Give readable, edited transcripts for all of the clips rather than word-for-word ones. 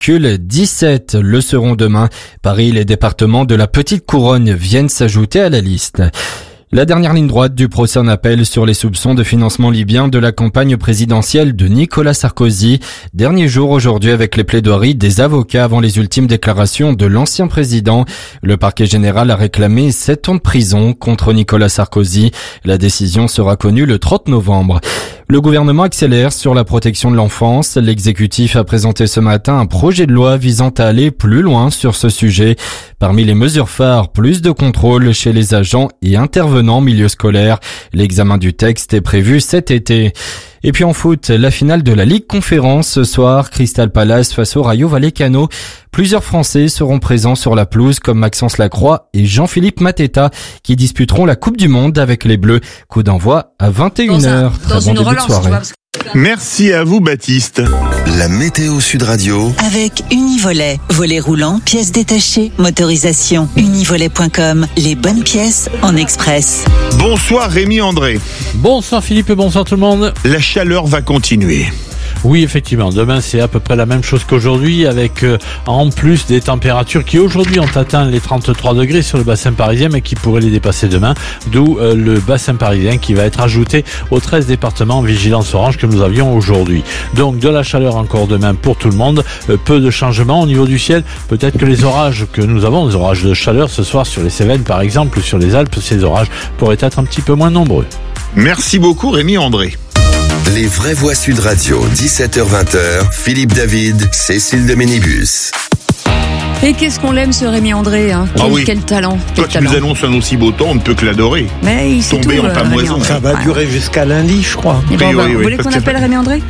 véhicules, 17 le seront demain. Paris et les départements de la Petite Couronne viennent s'ajouter à la liste. La dernière ligne droite du procès en appel sur les soupçons de financement libyen de la campagne présidentielle de Nicolas Sarkozy. Dernier jour aujourd'hui avec les plaidoiries des avocats avant les ultimes déclarations de l'ancien président. Le parquet général a réclamé 7 ans de prison contre Nicolas Sarkozy. La décision sera connue le 30 novembre. Le gouvernement accélère sur la protection de l'enfance. L'exécutif a présenté ce matin un projet de loi visant à aller plus loin sur ce sujet. Parmi les mesures phares, plus de contrôle chez les agents et intervenants en milieu scolaire. L'examen du texte est prévu cet été. Et puis en foot, la finale de la Ligue Conférence ce soir, Crystal Palace face au Rayo Vallecano. Plusieurs Français seront présents sur la pelouse comme Maxence Lacroix et Jean-Philippe Mateta qui disputeront la Coupe du Monde avec les Bleus. Coup d'envoi à 21h. Dans une relance, Merci à vous, Baptiste. La météo Sud Radio. Avec Univolet. Volet roulant, pièces détachées, motorisation. Univolet.com. Les bonnes pièces en express. Bonsoir Rémi André. Bonsoir Philippe et bonsoir tout le monde. La chaleur va continuer. Oui, effectivement, demain c'est à peu près la même chose qu'aujourd'hui avec en plus des températures qui aujourd'hui ont atteint les 33 degrés sur le bassin parisien mais qui pourraient les dépasser demain, d'où le bassin parisien qui va être ajouté aux 13 départements en vigilance orange que nous avions aujourd'hui. Donc de la chaleur encore demain pour tout le monde, peu de changements au niveau du ciel, peut-être que les orages que nous avons, les orages de chaleur ce soir sur les Cévennes par exemple ou sur les Alpes, ces orages pourraient être un petit peu moins nombreux. Merci beaucoup Rémi André. Les vraies voix Sud Radio, 17h-20h, Philippe David, Cécile de Ménibus. Et qu'est-ce qu'on l'aime ce Rémi André, hein. Quel talent. Toi qui nous annonces un aussi beau temps, on ne peut que l'adorer. Mais il sait Tomber tout, en pamoison. Ça va durer jusqu'à lundi, je crois. Et vous voulez qu'on appelle Rémi André?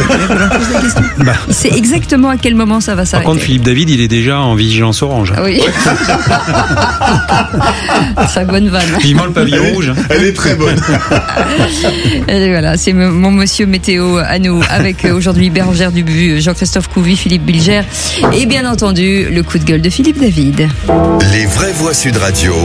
C'est exactement à quel moment ça va s'arrêter. Par contre, Philippe David, il est déjà en vigilance orange. Oui. Sa bonne vanne. Vivement le pavillon rouge. Elle est très bonne. Et voilà, c'est mon monsieur météo à nous, avec aujourd'hui Bérangère Dubu, Jean-Christophe Couvi, Philippe Bilger et bien entendu le coup de gueule de Philippe David. Les vraies voix Sud Radio.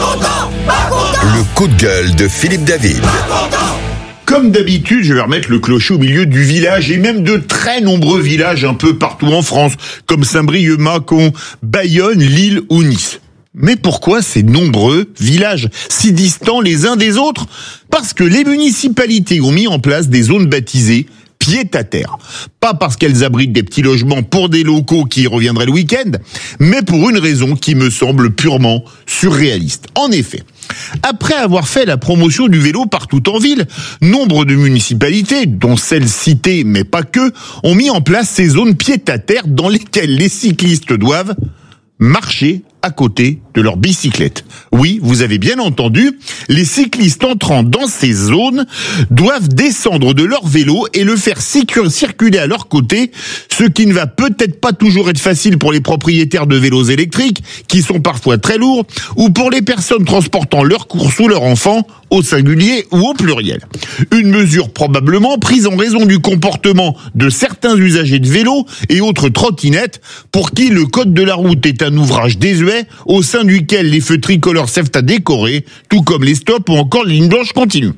Le coup de gueule de Philippe David. Comme d'habitude, je vais remettre le clocher au milieu du village et même de très nombreux villages un peu partout en France, comme Saint-Brieuc, Mâcon, Bayonne, Lille ou Nice. Mais pourquoi ces nombreux villages, si distants les uns des autres? Parce que les municipalités ont mis en place des zones baptisées pied-à-terre. Pas parce qu'elles abritent des petits logements pour des locaux qui y reviendraient le week-end, mais pour une raison qui me semble purement surréaliste. En effet, après avoir fait la promotion du vélo partout en ville, nombre de municipalités, dont celles citées mais pas que, ont mis en place ces zones pied-à-terre dans lesquelles les cyclistes doivent marcher à côté de leur bicyclette. Oui, vous avez bien entendu, les cyclistes entrant dans ces zones doivent descendre de leur vélo et le faire circuler à leur côté, ce qui ne va peut-être pas toujours être facile pour les propriétaires de vélos électriques, qui sont parfois très lourds, ou pour les personnes transportant leurs courses ou leurs enfants, au singulier ou au pluriel. Une mesure probablement prise en raison du comportement de certains usagers de vélos et autres trottinettes, pour qui le code de la route est un ouvrage désuet au sein duquel les feux tricolores servent à décorer, tout comme les stops ou encore les lignes blanches continues.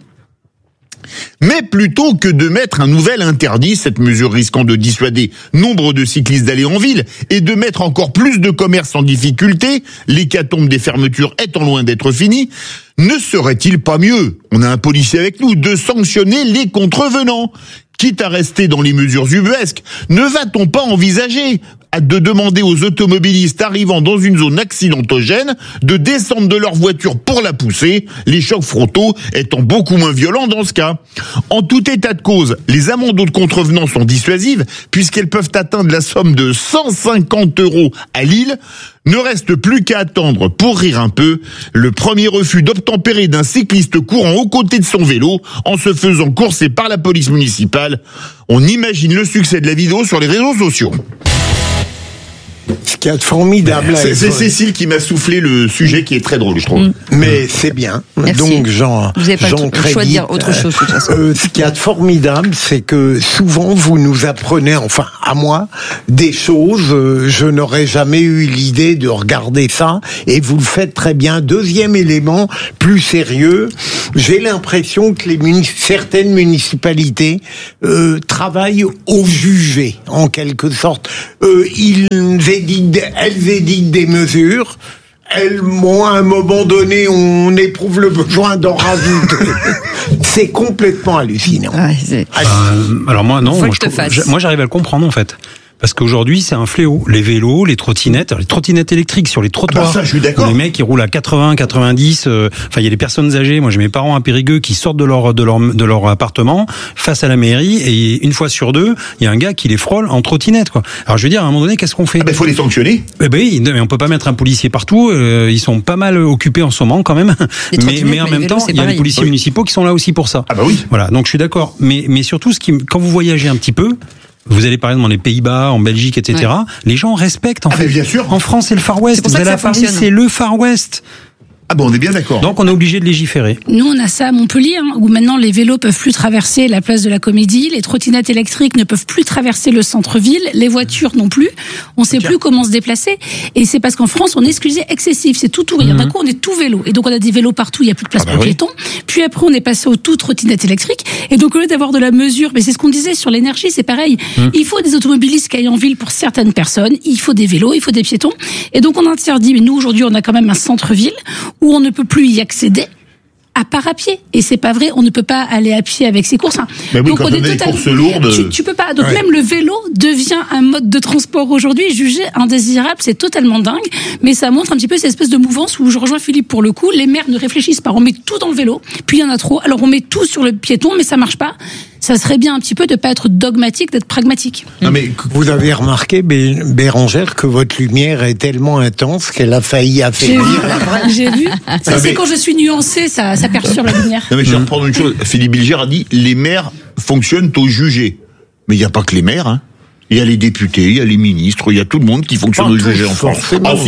Mais plutôt que de mettre un nouvel interdit, cette mesure risquant de dissuader nombre de cyclistes d'aller en ville et de mettre encore plus de commerces en difficulté, l'hécatombe des fermetures étant loin d'être finie, ne serait-il pas mieux, on a un policier avec nous, de sanctionner les contrevenants? Quitte à rester dans les mesures ubuesques, ne va-t-on pas envisager de demander aux automobilistes arrivant dans une zone accidentogène de descendre de leur voiture pour la pousser, les chocs frontaux étant beaucoup moins violents dans ce cas? En tout état de cause, les amendes de contrevenants sont dissuasives puisqu'elles peuvent atteindre la somme de 150 € à Lille. Ne reste plus qu'à attendre, pour rire un peu, le premier refus d'obtempérer d'un cycliste courant aux côtés de son vélo en se faisant courser par la police municipale. On imagine le succès de la vidéo sur les réseaux sociaux. Ce qu'il y a de formidable. C'est Cécile qui m'a soufflé le sujet qui est très drôle, je trouve. Mais c'est bien. Merci. Donc, Jean, vous n'avez pas le choix de dire autre chose, de toute façon. Ce qu'il y a de formidable, c'est que souvent, vous nous apprenez, enfin, à moi, des choses. Je n'aurais jamais eu l'idée de regarder ça, et vous le faites très bien. Deuxième élément, plus sérieux, j'ai l'impression que certaines municipalités travaillent au jugé, en quelque sorte. Elles édictent des mesures. Moi, à un moment donné, on éprouve le besoin d'en rajouter. C'est complètement hallucinant. Alors moi, non. Moi, j'arrive à le comprendre, en fait. Parce qu'aujourd'hui, c'est un fléau. Les vélos, les trottinettes électriques sur les trottoirs. Ça, je suis d'accord. Les mecs, ils roulent à 80, 90. Enfin, il y a des personnes âgées. Moi, j'ai mes parents à Périgueux qui sortent de leur appartement face à la mairie, et une fois sur deux, il y a un gars qui les frôle en trottinette, quoi. Alors, je veux dire, à un moment donné, qu'est-ce qu'on fait? Il faut les sanctionner. Oui, mais on peut pas mettre un policier partout. Ils sont pas mal occupés en ce moment, quand même. Mais en même temps, il y a des policiers municipaux qui sont là aussi pour ça. Ah bah oui. Voilà. Donc, je suis d'accord. Mais surtout, quand vous voyagez un petit peu, vous allez par exemple dans les Pays-Bas, en Belgique, etc. Ouais. Les gens respectent, en fait. Bien sûr. En France, c'est le Far West. Vous allez à Paris, c'est le Far West. Ah bon, on est bien d'accord. Donc on est obligé de légiférer. Nous, on a ça à Montpellier, où maintenant les vélos peuvent plus traverser la place de la Comédie, les trottinettes électriques ne peuvent plus traverser le centre-ville, les voitures non plus. On sait plus comment se déplacer. Et c'est parce qu'en France, on est excessif. C'est tout ou rien. D'un coup, on est tout vélo. Et donc, on a des vélos partout. Il n'y a plus de place pour piétons. Puis après, on est passé au tout trottinette électrique. Et donc, au lieu d'avoir de la mesure, mais c'est ce qu'on disait sur l'énergie, c'est pareil. Il faut des automobilistes qui aillent en ville pour certaines personnes. Il faut des vélos, il faut des piétons. Et donc, on interdit. Mais nous, aujourd'hui, on a quand même un centre-ville où on ne peut plus y accéder à part à pied. Et c'est pas vrai, on ne peut pas aller à pied avec ses courses. Mais oui, donc quand on a des courses lourdes... Tu peux pas. Donc même le vélo devient un mode de transport aujourd'hui jugé indésirable. C'est totalement dingue. Mais ça montre un petit peu cette espèce de mouvance où je rejoins Philippe pour le coup. Les maires ne réfléchissent pas. On met tout dans le vélo, puis il y en a trop. Alors on met tout sur le piéton, mais ça marche pas. Ça serait bien un petit peu de pas être dogmatique, d'être pragmatique. Non, mais vous avez remarqué, Bérangère, que votre lumière est tellement intense qu'elle a failli affaiblir la vraie. J'ai vu. C'est quand je suis nuancée, ça perturbe la lumière. Non mais je vais reprendre une chose. Philippe Bilger a dit les maires fonctionnent au jugé. Mais il n'y a pas que les maires, hein. Il y a les députés, il y a les ministres, il y a tout le monde qui fonctionne au jugé en France.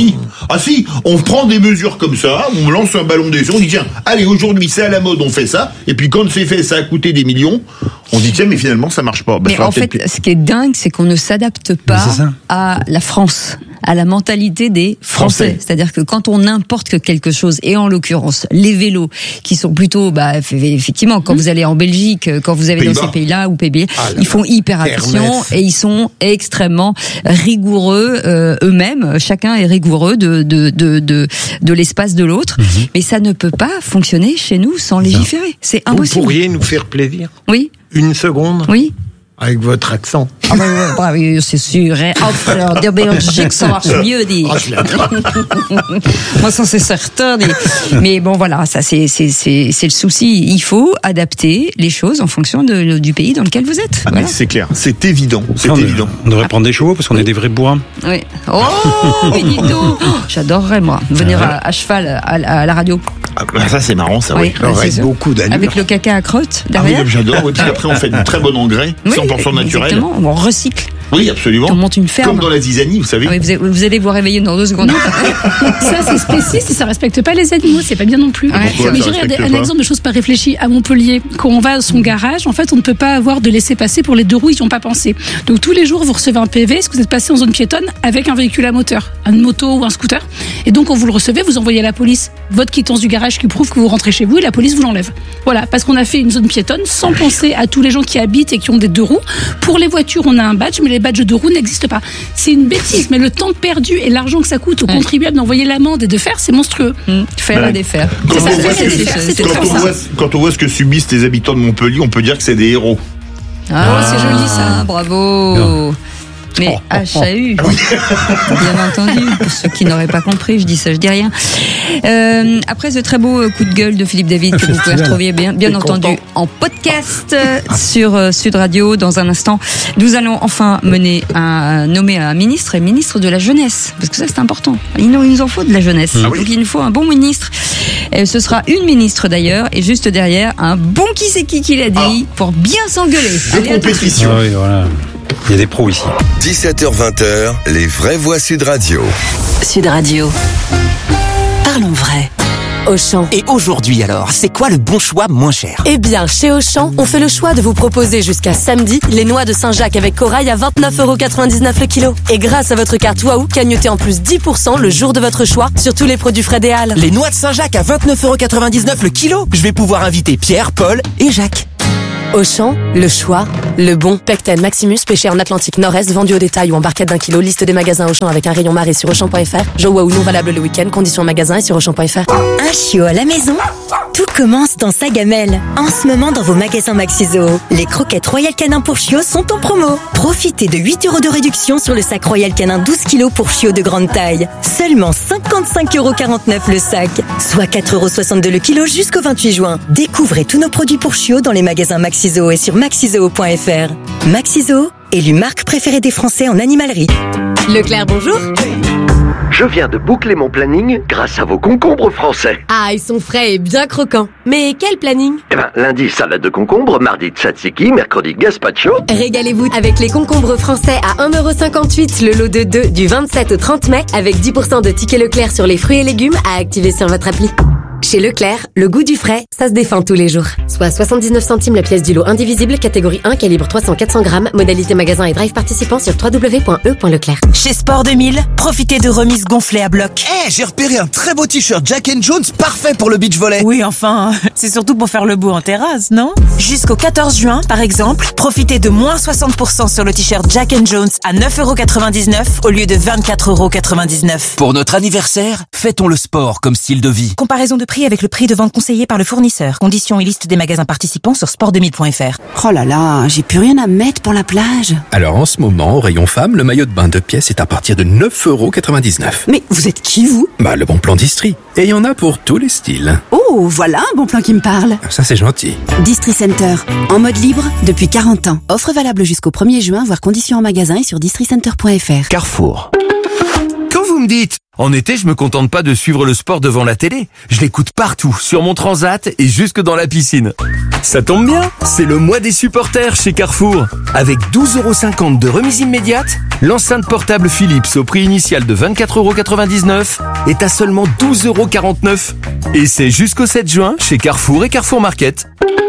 Ah si, on prend des mesures comme ça, on lance un ballon d'essai, on dit tiens, allez aujourd'hui c'est à la mode, on fait ça, et puis quand c'est fait, ça a coûté des millions, on dit tiens mais finalement ça marche pas. Mais en fait, ce qui est dingue, c'est qu'on ne s'adapte pas à la France, à la mentalité des Français. C'est-à-dire que quand on importe quelque chose, et en l'occurrence les vélos, qui sont plutôt, effectivement, quand vous allez en Belgique, quand vous allez dans ces pays-là ou Pays-Bas, ils font hyper attention et ils sont extrêmement rigoureux eux-mêmes. Chacun est rigoureux de l'espace de l'autre, mais ça ne peut pas fonctionner chez nous sans légiférer. C'est impossible. Vous pourriez nous faire plaisir? Oui. Une seconde? Oui. Avec votre accent. Oui, c'est sûr. Enfin, de Belgique, ça marche mieux, dit. Moi, ça, c'est certain. Mais bon, voilà, ça, c'est le souci. Il faut adapter les choses en fonction du pays dans lequel vous êtes. Voilà. Mais c'est clair, c'est évident. On devrait prendre des chevaux parce qu'on est des vrais bourrins. Oui. Oh, Benito. J'adorerais, moi, venir à cheval à la radio. Ça, c'est marrant, ça, oui. Beaucoup d'allure. Avec le caca à crotte derrière. Ah oui, j'adore. Oui, puis après, on fait du très bon engrais, 100% naturel. Exactement, on recycle. Oui, absolument. On monte une ferme. Comme dans la zizanie, vous savez. Ah oui, vous allez vous réveiller dans 2 secondes. Ça, c'est spéciste et ça respecte pas les animaux, c'est pas bien non plus. Mais je regarde un exemple de choses pas réfléchies à Montpellier. Quand on va à son garage, en fait, on ne peut pas avoir de laisser-passer pour les 2 roues, ils n'y ont pas pensé. Donc tous les jours, vous recevez un PV, est-ce que vous êtes passé en zone piétonne avec un véhicule à moteur, une moto ou un scooter. Et donc, quand vous le recevez, vous envoyez à la police votre quittance du garage qui prouve que vous rentrez chez vous et la police vous l'enlève. Voilà, parce qu'on a fait une zone piétonne sans penser à tous les gens qui habitent et qui ont des 2 roues. Pour les voitures, on a un badge, mais les badges de roues n'existent pas. C'est une bêtise, mais le temps perdu et l'argent que ça coûte aux contribuables d'envoyer l'amende et de faire, c'est monstrueux. Faire à défaire. Quand on voit ce que subissent les habitants de Montpellier, on peut dire que c'est des héros. C'est joli ça. Bravo. Non. Mais HAU, bien entendu, pour ceux qui n'auraient pas compris, je dis ça, je dis rien. Après ce très beau coup de gueule de Philippe David, que vous pouvez retrouver bien entendu en podcast sur Sud Radio. Dans un instant, nous allons enfin nommer un ministre de la jeunesse, parce que ça c'est important. Il nous en faut de la jeunesse, donc il nous faut un bon ministre. Et ce sera une ministre d'ailleurs, et juste derrière un bon qui l'a dit, pour bien s'engueuler. De compétition. Voilà. Il y a des pros ici. 17h-20h, les vraies voix Sud Radio. Sud Radio. Parlons vrai. Auchan. Et aujourd'hui alors, c'est quoi le bon choix moins cher? Eh bien, chez Auchan, on fait le choix de vous proposer jusqu'à samedi les noix de Saint-Jacques avec corail à 29,99€ le kilo. Et grâce à votre carte Waouh, cagnottez en plus 10% le jour de votre choix sur tous les produits frais des Halles. Les noix de Saint-Jacques à 29,99€ le kilo? Je vais pouvoir inviter Pierre, Paul et Jacques. Auchan, le choix, le bon. Pecten Maximus, pêché en Atlantique Nord-Est, vendu au détail ou en barquette d'1 kilo. Liste des magasins Auchan avec un rayon marée sur Auchan.fr. Jeux Waouh non valable le week-end. Conditions en magasin et sur Auchan.fr. Un chiot à la maison? Tout commence dans sa gamelle. En ce moment, dans vos magasins Maxi-Zoo, les croquettes Royal Canin pour chiots sont en promo. Profitez de 8€ de réduction sur le sac Royal Canin 12 kg pour chiots de grande taille. Seulement 55,49€ le sac, soit 4,62€ le kilo jusqu'au 28 juin. Découvrez tous nos produits pour chiots dans les magasins Maxi-Zoo et sur maxizoo.fr. Maxi-Zoo, élu marque préférée des Français en animalerie. Leclerc, bonjour. Je viens de boucler mon planning grâce à vos concombres français. Ah, ils sont frais et bien croquants. Mais quel planning? Lundi, salade de concombre, mardi, tzatziki, mercredi, gazpacho. Régalez-vous avec les concombres français à 1,58€ le lot de 2 du 27 au 30 mai avec 10% de tickets Leclerc sur les fruits et légumes à activer sur votre appli. Chez Leclerc, le goût du frais, ça se défend tous les jours. Soit 79 centimes la pièce du lot indivisible, catégorie 1, calibre 300-400 grammes, modalité magasin et drive participant sur www.e.leclerc. Chez Sport 2000, profitez de remises gonflées à bloc. J'ai repéré un très beau t-shirt Jack & Jones, parfait pour le beach volley. Oui, enfin, c'est surtout pour faire le beau en terrasse, non? Jusqu'au 14 juin, par exemple, profitez de moins 60% sur le t-shirt Jack & Jones à 9,99€ au lieu de 24,99€. Pour notre anniversaire, fêtons le sport comme style de vie. Comparaison de prix avec le prix de vente conseillé par le fournisseur. Conditions et liste des magasins participants sur sport2000.fr. Oh là là, j'ai plus rien à mettre pour la plage. Alors en ce moment, au rayon femme, le maillot de bain 2 pièces est à partir de 9,99€. Mais vous êtes qui, vous? Le bon plan d'Istrie. Et il y en a pour tous les styles. Oh, voilà un bon plan qui me parle. Ça, c'est gentil. Distri Center, en mode libre depuis 40 ans. Offre valable jusqu'au 1er juin, voire conditions en magasin et sur districenter.fr. Carrefour. Quand vous me dites, en été, je me contente pas de suivre le sport devant la télé. Je l'écoute partout, sur mon transat et jusque dans la piscine. Ça tombe bien, c'est le mois des supporters chez Carrefour. Avec 12,50€ de remise immédiate, l'enceinte portable Philips au prix initial de 24,99€ est à seulement 12,49€. Et c'est jusqu'au 7 juin chez Carrefour et Carrefour Market.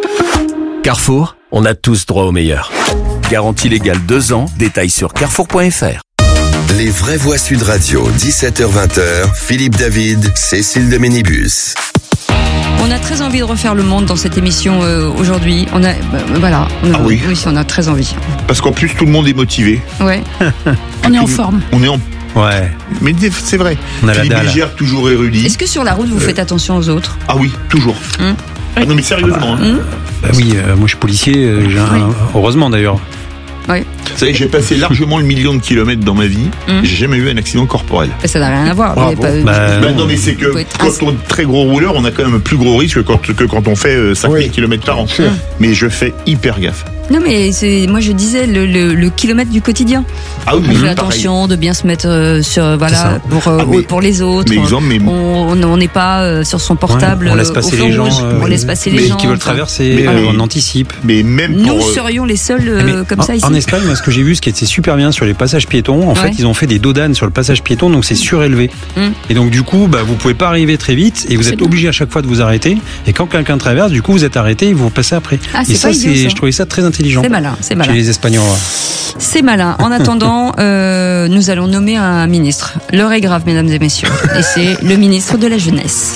Carrefour, on a tous droit au meilleur. Garantie légale 2 ans, détails sur carrefour.fr. Les vraies voix Sud Radio, 17h-20h, Philippe David, Cécile de Ménibus. On a très envie de refaire le monde dans cette émission aujourd'hui. On a, voilà. Oui, on a très envie. Parce qu'en plus, tout le monde est motivé. Ouais. On est en forme. On est en... Ouais. Mais c'est vrai. On a Philippe la dalle. Bilgière, toujours érudit. Est-ce que sur la route, vous faites attention aux autres? Ah oui, toujours. Ah non, mais sérieusement. Oui, moi je suis policier, heureusement d'ailleurs. Oui. Vous savez, j'ai passé largement le million de kilomètres dans ma vie. J'ai jamais eu un accident corporel. Ça n'a rien à voir. Non, mais c'est que quand on est très gros rouleur, on a quand même un plus gros risque que quand on fait 5000 km par an. Mais je fais hyper gaffe. Non, mais moi je disais le kilomètre du quotidien. Ah oui, on fait attention de bien se mettre sur pour les autres. On n'est pas sur son portable. On laisse passer les gens. On laisse passer les gens qui veulent traverser. On anticipe. Mais même nous serions les seuls comme ça ici. En Espagne, moi, ce que j'ai vu, ce qui était super bien sur les passages piétons, en fait, ils ont fait des dodanes sur le passage piéton, donc c'est surélevé. Et donc du coup, vous pouvez pas arriver très vite et vous êtes obligé à chaque fois de vous arrêter. Et quand quelqu'un traverse, du coup, vous êtes arrêté et vous passez après. Et ça, je trouvais ça très intelligent. C'est malin, c'est malin. Chez les Espagnols. C'est malin. En attendant, nous allons nommer un ministre. L'heure est grave, mesdames et messieurs. Et c'est le ministre de la Jeunesse.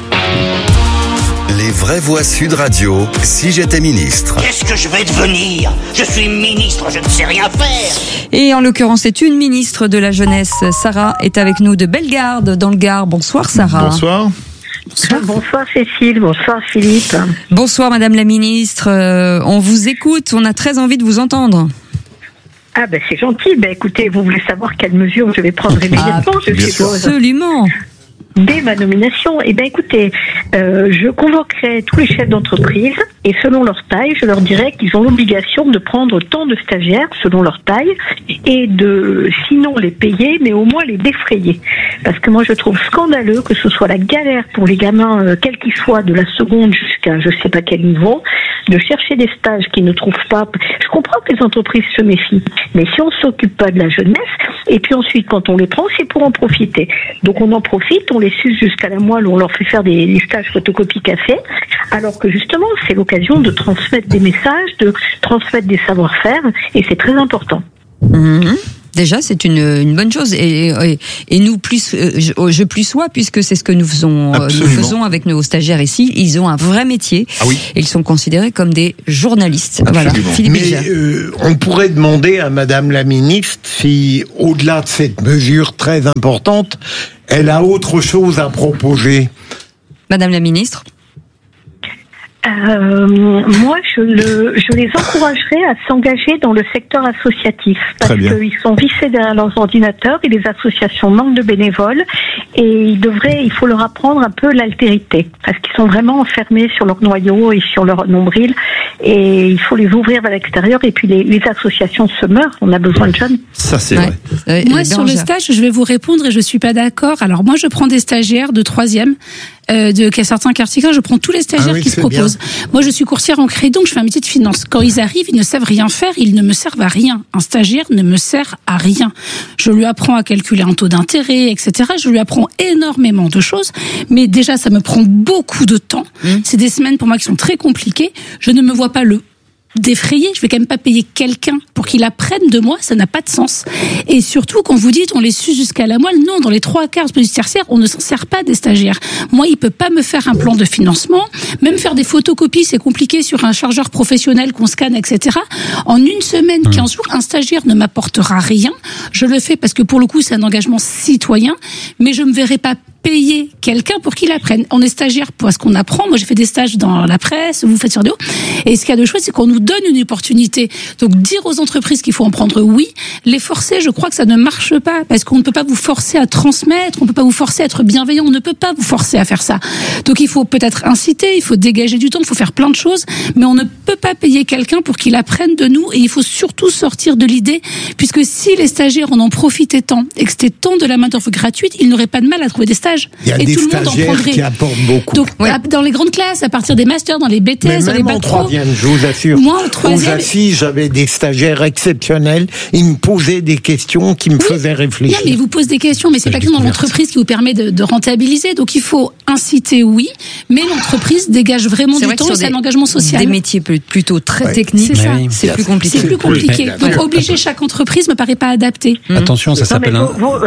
Les vraies voix Sud Radio, si j'étais ministre. Qu'est-ce que je vais devenir? Je suis ministre, je ne sais rien faire. Et en l'occurrence, c'est une ministre de la Jeunesse. Sarah est avec nous de Bellegarde, dans le Gard. Bonsoir, Sarah. Bonsoir. Bonsoir Cécile, bonsoir Philippe. Bonsoir Madame la Ministre, on vous écoute, on a très envie de vous entendre. Ah c'est gentil, écoutez, vous voulez savoir quelle mesure je vais prendre immédiatement, je suppose. Absolument. Dès ma nomination, écoutez, je convoquerai tous les chefs d'entreprise et selon leur taille, je leur dirai qu'ils ont l'obligation de prendre tant de stagiaires selon leur taille et de, sinon les payer, mais au moins les défrayer. Parce que moi, je trouve scandaleux que ce soit la galère pour les gamins, quels qu'ils soient, de la seconde jusqu'à je sais pas quel niveau, de chercher des stages qu'ils ne trouvent pas. Je comprends que les entreprises se méfient, mais si on s'occupe pas de la jeunesse, et puis ensuite quand on les prend, c'est pour en profiter. Donc on en profite, on les suce jusqu'à la moelle, on leur fait faire des stages photocopie café, alors que justement c'est l'occasion de transmettre des messages, de transmettre des savoir-faire, et c'est très important. Déjà, c'est une bonne chose, et nous plus, je plus sois, puisque c'est ce que nous faisons avec nos stagiaires ici. Ils ont un vrai métier. Ah oui. Et ils sont considérés comme des journalistes. Absolument. Voilà. Philippe Bilger. On pourrait demander à Madame la ministre si, au-delà de cette mesure très importante, elle a autre chose à proposer. Madame la ministre. Moi, je les encouragerais à s'engager dans le secteur associatif, parce qu'ils sont vissés derrière leurs ordinateurs et les associations manquent de bénévoles, et il faut leur apprendre un peu l'altérité, parce qu'ils sont vraiment enfermés sur leur noyau et sur leur nombril, et il faut les ouvrir vers l'extérieur, et puis les associations se meurent, on a besoin de jeunes. Ça, c'est vrai. Moi, sur le stage, je vais vous répondre et je suis pas d'accord. Alors, moi, je prends des stagiaires de 3e, de certains quartiers, je prends tous les stagiaires qui se proposent. Moi, je suis courtière en crédit, donc je fais un métier de finance. Quand ils arrivent, ils ne savent rien faire, ils ne me servent à rien. Un stagiaire ne me sert à rien. Je lui apprends à calculer un taux d'intérêt, etc. Je lui apprends énormément de choses, mais déjà, ça me prend beaucoup de temps. C'est des semaines pour moi qui sont très compliquées. Je ne me vois pas défrayer, je vais quand même pas payer quelqu'un pour qu'il apprenne de moi, ça n'a pas de sens. Et surtout, quand vous dites on les suce jusqu'à la moelle, non, dans les 3/4 du tertiaire, on ne s'en sert pas des stagiaires. Moi, il peut pas me faire un plan de financement, même faire des photocopies, c'est compliqué sur un chargeur professionnel qu'on scanne, etc. En une semaine, 15 jours, un stagiaire ne m'apportera rien. Je le fais parce que pour le coup, c'est un engagement citoyen, mais je me verrai pas payer quelqu'un pour qu'il apprenne. On est stagiaire parce qu'on apprend. Moi, j'ai fait des stages dans la presse, vous faites sur des hauts. Et ce qu'il y a de chouette, c'est qu'on nous donne une opportunité. Donc, dire aux entreprises qu'il faut en prendre, oui. Les forcer, je crois que ça ne marche pas. Parce qu'on ne peut pas vous forcer à transmettre, on ne peut pas vous forcer à être bienveillant, on ne peut pas vous forcer à faire ça. Donc, il faut peut-être inciter, il faut dégager du temps, il faut faire plein de choses. Mais on ne peut pas payer quelqu'un pour qu'il apprenne de nous. Et il faut surtout sortir de l'idée, puisque si les stagiaires en profitaient tant, et que c'était tant de la main-d'œuvre gratuite, ils n'auraient pas de mal à trouver des stages. Il y a et des tout le monde en stagiaires prendrait. qui apportent beaucoup. Donc, dans les grandes classes, à partir des masters, dans les BTS, dans les bacs pro. En 3e, je vous assure. Moi, en 3e. Aux assises, j'avais des stagiaires exceptionnels. Ils me posaient des questions qui me faisaient réfléchir. Non, mais ils vous posent des questions, mais c'est pas que dans l'entreprise qui vous permet de rentabiliser. Donc, il faut inciter, oui, mais l'entreprise dégage vraiment du temps et c'est un engagement social. Des métiers plutôt très techniques, c'est plus compliqué. C'est plus compliqué. Donc, obliger chaque entreprise me paraît pas adapté. Attention, ça s'appelle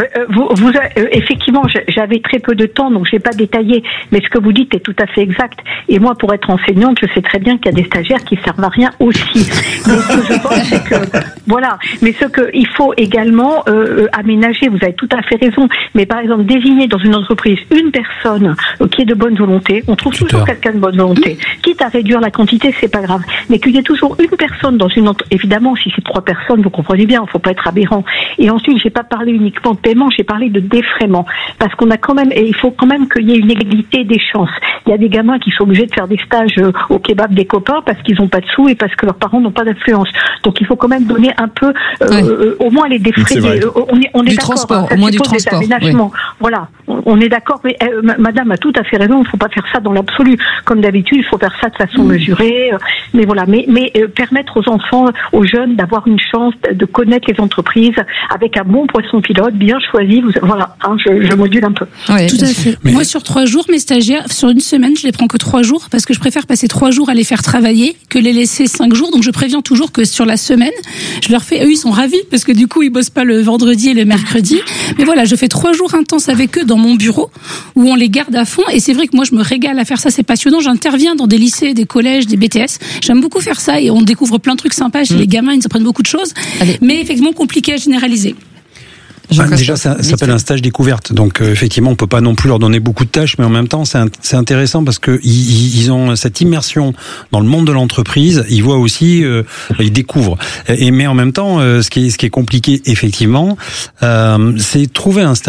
effectivement, j'avais très peu de temps, donc je vais pas détailler, mais ce que vous dites est tout à fait exact. Et moi, pour être enseignante, je sais très bien qu'il y a des stagiaires qui servent à rien aussi. Mais ce que je pense, c'est que, voilà. Mais ce que il faut également aménager, vous avez tout à fait raison. Mais par exemple, désigner dans une entreprise une personne qui est de bonne volonté, on trouve toujours quelqu'un de bonne volonté. Quitte à réduire la quantité, c'est pas grave. Mais qu'il y ait toujours une personne dans une entreprise, évidemment, si c'est 3 personnes, vous comprenez bien, il faut pas être aberrant. Et ensuite, j'ai pas parlé uniquement de paiement, j'ai parlé de défraiement. Parce qu'on a quand même, et il faut quand même qu'il y ait une égalité des chances. Il y a des gamins qui sont obligés de faire des stages au kebab des copains parce qu'ils n'ont pas de sous et parce que leurs parents n'ont pas d'influence. Donc il faut quand même donner un peu, au moins les défrayer. On est d'accord. Transport, au moins du transport. Voilà, on est d'accord. Mais Madame a tout à fait raison. Il ne faut pas faire ça dans l'absolu. Comme d'habitude, il faut faire ça de façon mesurée. Mais voilà, mais permettre aux enfants, aux jeunes, d'avoir une chance de connaître les entreprises avec un bon poisson pilote bien choisi. Voilà, je module un peu. Ouais, tout à fait. Moi, sur 3 jours, mes stagiaires, sur une semaine, je les prends que 3 jours parce que je préfère passer 3 jours à les faire travailler que les laisser 5 jours. Donc, je préviens toujours que sur la semaine, je leur fais, eux, ils sont ravis parce que du coup, ils bossent pas le vendredi et le mercredi. Mais voilà, je fais 3 jours intenses avec eux dans mon bureau où on les garde à fond. Et c'est vrai que moi, je me régale à faire ça. C'est passionnant. J'interviens dans des lycées, des collèges, des BTS. J'aime beaucoup faire ça et on découvre plein de trucs sympas chez les gamins. Ils apprennent beaucoup de choses. Mais effectivement, compliqué à généraliser. Déjà, ça s'appelle un stage découverte. Donc, effectivement, on peut pas non plus leur donner beaucoup de tâches, mais en même temps, c'est intéressant parce que ils ont cette immersion dans le monde de l'entreprise. Ils voient aussi, ils découvrent. Mais en même temps, ce qui est compliqué, effectivement, c'est trouver un stage.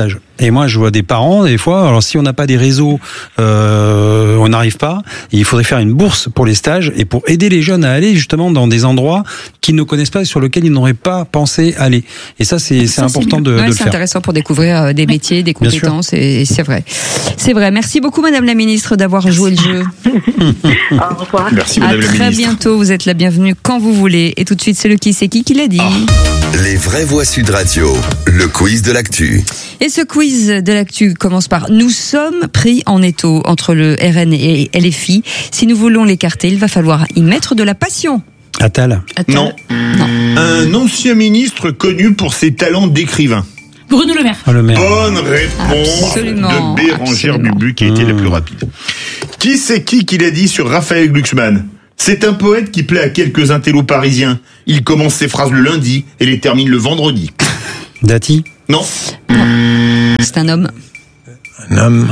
Et moi, je vois des parents, des fois, alors si on n'a pas des réseaux, on n'arrive pas. Et il faudrait faire une bourse pour les stages et pour aider les jeunes à aller justement dans des endroits qu'ils ne connaissent pas et sur lesquels ils n'auraient pas pensé aller. Et ça, c'est important de le faire. C'est intéressant pour découvrir des métiers, des compétences, et c'est vrai. C'est vrai. Merci beaucoup, Madame la Ministre, d'avoir joué le jeu. Au revoir. Merci, Madame la Ministre. À très bientôt. Vous êtes la bienvenue quand vous voulez. Et tout de suite, c'est le qui c'est qui l'a dit. Les vraies voix Sud Radio, le quiz de l'actu. Et ce quiz de l'actu commence par: nous sommes pris en étau entre le RN et LFI. Si nous voulons l'écarter, il va falloir y mettre de la passion. Attal. Non. Un ancien ministre connu pour ses talents d'écrivain. Bruno Le Maire. Bonne réponse Absolument. de Bérangère Bubu qui a été la plus rapide. Qui c'est qui l'a dit sur Raphaël Glucksmann? C'est un poète qui plaît à quelques intellos parisiens. Il commence ses phrases le lundi et les termine le vendredi. Dati? Non. C'est un homme. Un homme.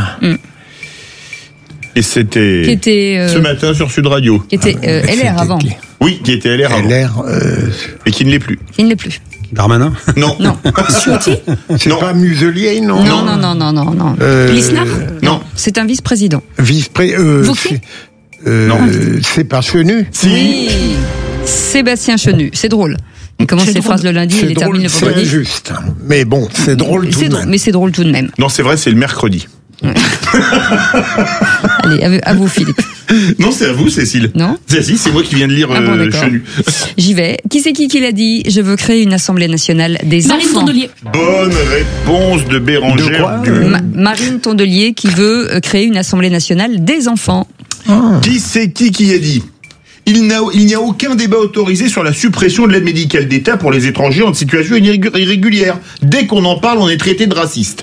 Et c'était Qui était, ce matin sur Sud Radio. Qui était LR avant. Oui, qui était LR avant. Et qui ne l'est plus. Qui ne l'est plus. Darmanin? Non. Non. Ciotti? C'est pas Muselier, non? Non. Lisnard? Non. C'est un vice-président. Wauquiez? Non. C'est pas Chenu? Oui. Sébastien Chenu. C'est drôle. Il commence ses phrases le lundi et les termine le vendredi. C'est injuste. Mais bon, c'est drôle tout de même. Mais c'est drôle tout de même. Non, c'est vrai, c'est le mercredi. Allez, à vous, Philippe. Non, c'est à vous, Cécile. Non? C'est moi qui viens de lire Chenu. J'y vais. Qui c'est qui l'a dit? Je veux créer une Assemblée nationale des Marine enfants. Tondelier. Bonne réponse de Bérangère. Marine Tondelier qui veut créer une Assemblée nationale des enfants. Qui c'est qui a dit? Il n'y a aucun débat autorisé sur la suppression de l'aide médicale d'État pour les étrangers en situation irrégulière. Dès qu'on en parle, on est traité de raciste.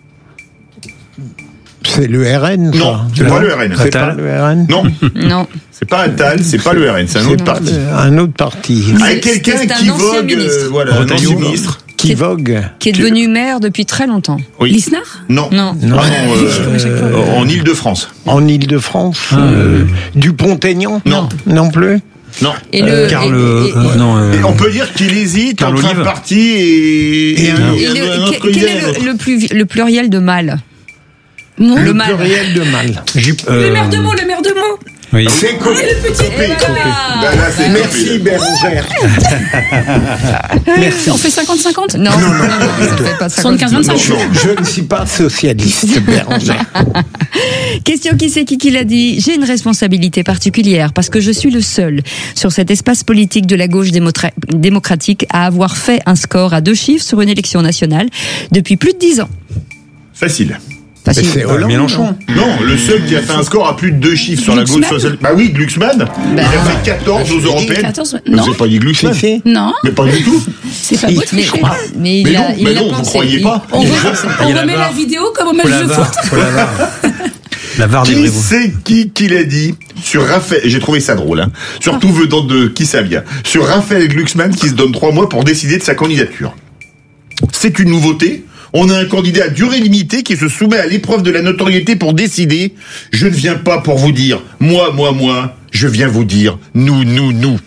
C'est le RN, ça. Non, c'est pas le RN. C'est pas le RN? Non. Non. C'est pas Attal, c'est pas le RN, c'est un autre parti. Un autre parti. Avec quelqu'un c'est un qui ancien vogue, ministre. voilà, un ancien ministre. Qui vogue. Qui est devenu maire depuis très longtemps. Oui. Lisnard? Non. Non. En Île-de-France. En Île-de-France. Dupont-Aignan? Non. Non plus? Non. Et on peut dire qu'il hésite Carl entre un Olive. parti et un autre quel idée. est le pluriel de mâle? Non. Le pluriel de mal. Le maire de mots, le maire de mots. Oui. C'est coupé. Merci Bérangère. Merci. On fait 50-50? Non, ça fait pas 75-25. Je ne suis pas socialiste, Bérangère. Question qui c'est qui l'a dit? J'ai une responsabilité particulière parce que je suis le seul sur cet espace politique de la gauche démocratique à avoir fait un score à 2 chiffres sur une élection nationale depuis plus de 10 ans. Facile. C'est Hollande. Mélenchon. Non, le seul qui a fait un score à plus de 2 chiffres sur la gauche sociale. Bah oui, Glucksmann. Il a fait 14 aux européennes. 14, Vous non. n'avez pas dit Glucksmann? Non. Mais pas du tout. C'est pas beau de tricher. Mais Mais il a non, vous pensé. croyez pas. On remet la vidéo comme au match de foot. La VAR des Qui Brévoux. c'est qui l'a dit sur Raphaël? J'ai trouvé ça drôle, hein. Surtout venant de qui ça vient. Sur Raphaël Glucksmann qui se donne 3 mois pour décider de sa candidature. C'est une nouveauté. On a un candidat à durée limitée qui se soumet à l'épreuve de la notoriété pour décider. Je ne viens pas pour vous dire moi. Je viens vous dire nous.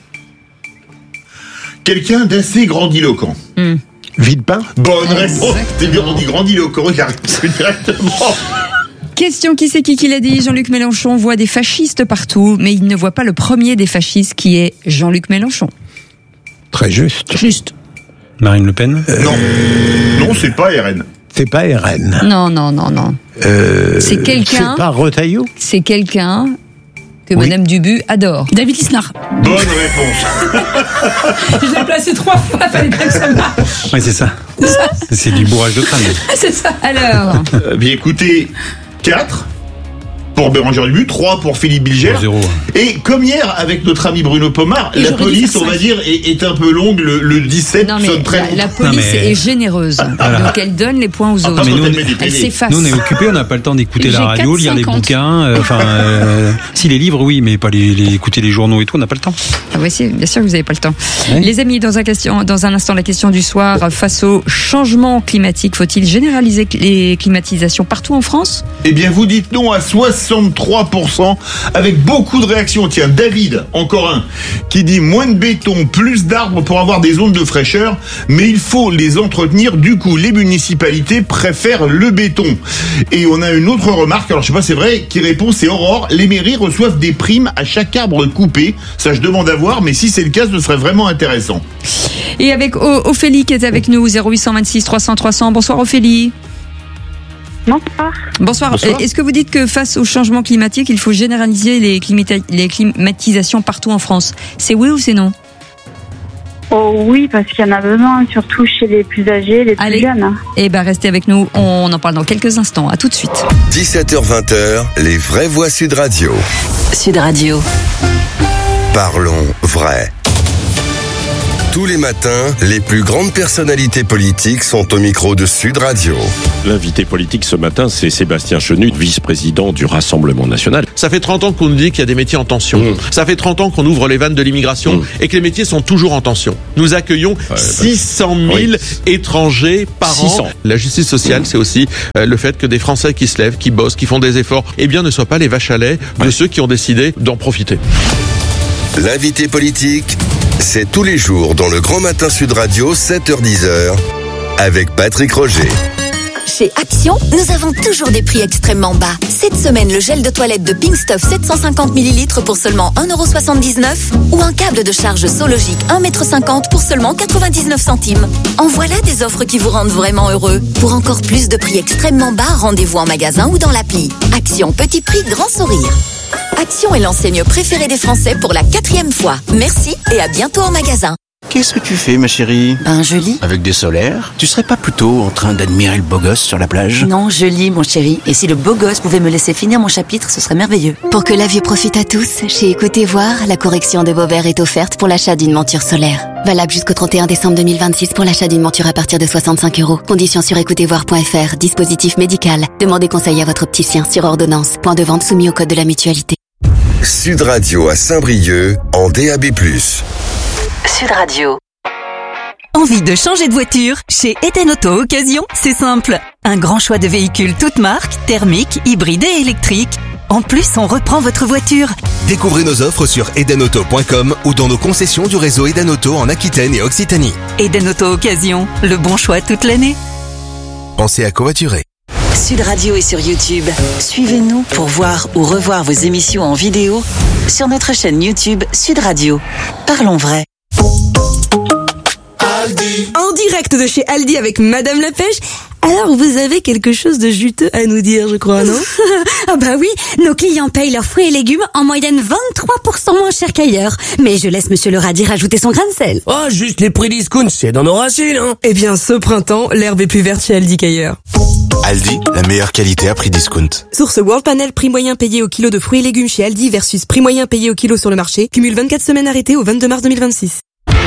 Quelqu'un d'assez grandiloquent. Villepin? Bonne réponse. C'est bien, on dit grandiloquent. Il a répondu directement. Question qui c'est qui l'a dit? Jean-Luc Mélenchon voit des fascistes partout, mais il ne voit pas le premier des fascistes qui est Jean-Luc Mélenchon. Très juste. Juste. Marine Le Pen? Non, c'est pas RN. C'est pas RN. Non. C'est quelqu'un. C'est pas Retailleau? C'est quelqu'un que Madame Dubu adore. David Lisnard. Bonne réponse. Je l'ai placé 3 fois, fallait pas que ça marche. Oui, c'est ça. C'est du bourrage de crâne. C'est ça. Alors. Bien écoutez, 4 pour Bérangère Dubu, 3 pour Philippe Bilger. 0. Et comme hier avec notre ami Bruno Pomar, Et la j'aurais dû police, faire on va 5. dire, est un peu longue. Le 17 Non mais sonne très la long. police Non, mais- est généreuse, Voilà. donc elle donne les points aux autres. mais nous, Elle s'efface. Nous, on est occupés, on n'a pas le temps d'écouter la J'ai radio, lire les 4,50. bouquins. Si, les livres, oui, mais pas écouter les journaux et tout, on n'a pas le temps. Ah oui, si, bien sûr que vous n'avez pas le temps. Ouais. Les amis, dans un instant, la question du soir, face au changement climatique, faut-il généraliser les climatisations partout en France? Eh bien, vous dites non à 60 63%, avec beaucoup de réactions. Tiens, David, encore un, qui dit moins de béton, plus d'arbres pour avoir des zones de fraîcheur, mais il faut les entretenir. Du coup, les municipalités préfèrent le béton. Et on a une autre remarque, alors je sais pas, c'est vrai, qui répond, c'est Aurore. Les mairies reçoivent des primes à chaque arbre coupé. Ça, je demande à voir, mais si c'est le cas, ce serait vraiment intéressant. Et avec Ophélie qui est avec nous, 0826 300 300. Bonsoir Ophélie. Bonsoir. Bonsoir. Est-ce que vous dites que face au changement climatique, il faut généraliser les climatisations partout en France? C'est oui ou c'est non? Oh oui, parce qu'il y en a besoin, surtout chez les plus âgés, les plus jeunes. Eh ben, restez avec nous, on en parle dans quelques instants. À tout de suite. 17h-20h, les vraies voix Sud Radio. Sud Radio. Parlons vrai. Tous les matins, les plus grandes personnalités politiques sont au micro de Sud Radio. L'invité politique ce matin, c'est Sébastien Chenu, vice-président du Rassemblement National. Ça fait 30 ans qu'on nous dit qu'il y a des métiers en tension. Ça fait 30 ans qu'on ouvre les vannes de l'immigration et que les métiers sont toujours en tension. Nous accueillons 600 000 étrangers par 600. an. La justice sociale, c'est aussi le fait que des Français qui se lèvent, qui bossent, qui font des efforts, eh bien ne soient pas les vaches à lait de ceux qui ont décidé d'en profiter. L'invité politique, c'est tous les jours dans le Grand Matin Sud Radio, 7h-10h, avec Patrick Roger. Chez Action, nous avons toujours des prix extrêmement bas. Cette semaine, le gel de toilette de Pink Stuff 750 ml pour seulement 1,79€ ou un câble de charge Sologic 1,50 m pour seulement 99 centimes. En voilà des offres qui vous rendent vraiment heureux. Pour encore plus de prix extrêmement bas, rendez-vous en magasin ou dans l'appli. Action, petit prix, grand sourire. Action est l'enseigne préférée des Français pour la 4e fois. Merci et à bientôt en magasin. Qu'est-ce que tu fais, ma chérie? Je lis. Avec des solaires? Tu serais pas plutôt en train d'admirer le beau gosse sur la plage? Non, je lis, mon chéri. Et si le beau gosse pouvait me laisser finir mon chapitre, ce serait merveilleux. Pour que la vue profite à tous, chez Écoutez Voir, la correction de Beauvert est offerte pour l'achat d'une monture solaire. Valable jusqu'au 31 décembre 2026 pour l'achat d'une monture à partir de 65 €. Conditions sur écoutezvoir.fr. Dispositif médical. Demandez conseil à votre opticien sur ordonnance. Point de vente soumis au code de la mutualité. Sud Radio à Saint-Brieuc en DAB+. Sud Radio. Envie de changer de voiture? Chez Eden Auto Occasion, c'est simple. Un grand choix de véhicules toutes marques, thermiques, hybrides et électriques. En plus, on reprend votre voiture. Découvrez nos offres sur edenauto.com ou dans nos concessions du réseau Eden Auto en Aquitaine et Occitanie. Eden Auto Occasion, le bon choix toute l'année. Pensez à covoiturer. Sud Radio est sur YouTube. Suivez-nous pour voir ou revoir vos émissions en vidéo sur notre chaîne YouTube Sud Radio. Parlons vrai. En direct de chez Aldi avec Madame la Pêche. Alors, vous avez quelque chose de juteux à nous dire, je crois, non? Ah bah oui, nos clients payent leurs fruits et légumes en moyenne 23% moins cher qu'ailleurs. Mais je laisse Monsieur le radis rajouter son grain de sel. Oh, juste les prix discount, c'est dans nos racines, hein. Eh bien, ce printemps, l'herbe est plus verte chez Aldi qu'ailleurs. Aldi, la meilleure qualité à prix discount. Source World Panel, prix moyen payé au kilo de fruits et légumes chez Aldi versus prix moyen payé au kilo sur le marché. Cumule 24 semaines arrêtées au 22 mars 2026.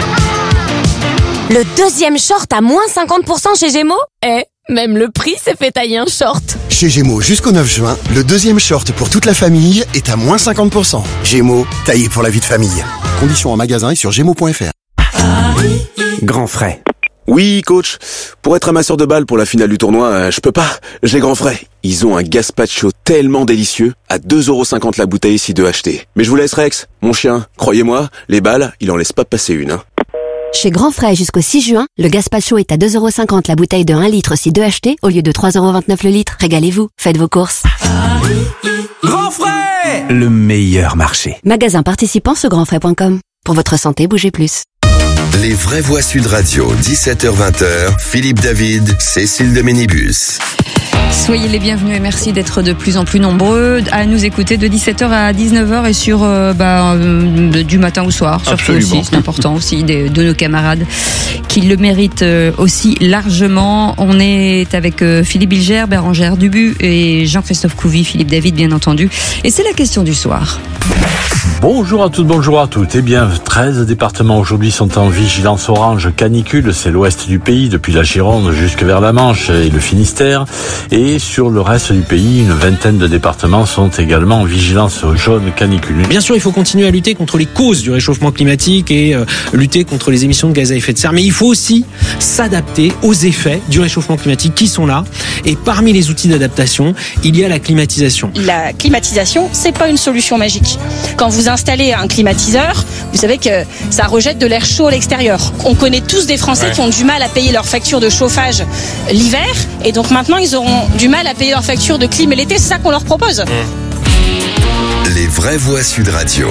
Le deuxième short à moins 50% chez Gémeaux? Même le prix s'est fait tailler un short. Chez Gémeaux, jusqu'au 9 juin, le deuxième short pour toute la famille est à moins 50%. Gémeaux, taillé pour la vie de famille. Conditions en magasin et sur gémeaux.fr. Grand frais. Oui, coach. Pour être amasseur de balles pour la finale du tournoi, je peux pas. J'ai grand frais. Ils ont un gazpacho tellement délicieux, à 2,50€ la bouteille si deux achetés. Mais je vous laisse, Rex. Mon chien, croyez-moi, les balles, il en laisse pas passer une, hein. Chez Grand Frais jusqu'au 6 juin, le gazpacho est à 2,50€ la bouteille de 1 litre si deux achetés au lieu de 3,29€ le litre. Régalez-vous, faites vos courses. Grand frais! Le meilleur marché. Magasin participant sur grandfrais.com. Pour votre santé, bougez plus. Les vraies voix Sud Radio, 17h-20h, Philippe David, Cécile de Ménibus. Soyez les bienvenus et merci d'être de plus en plus nombreux à nous écouter de 17h à 19h et sur du matin au soir. Surtout aussi, c'est important aussi de nos camarades qui le méritent aussi largement. On est avec Philippe Bilger, Bérangère Dubu et Jean-Christophe Couvi, Philippe David bien entendu. Et c'est la question du soir. Bonjour à toutes, bonjour à toutes. Eh bien, 13 départements aujourd'hui sont en vigilance orange canicule. C'est l'ouest du pays, depuis la Gironde jusque vers la Manche et le Finistère. Et sur le reste du pays, une vingtaine de départements sont également en vigilance jaune canicule. Bien sûr, il faut continuer à lutter contre les causes du réchauffement climatique et lutter contre les émissions de gaz à effet de serre. Mais il faut aussi s'adapter aux effets du réchauffement climatique qui sont là. Et parmi les outils d'adaptation, il y a la climatisation. La climatisation, c'est pas une solution magique. Quand vous installez un climatiseur, vous savez que ça rejette de l'air chaud à l'extérieur. On connaît tous des Français qui ont du mal à payer leur facture de chauffage l'hiver, et donc maintenant ils auront du mal à payer leur facture de clim l'été. C'est ça qu'on leur propose. Les vraies voix Sud Radio.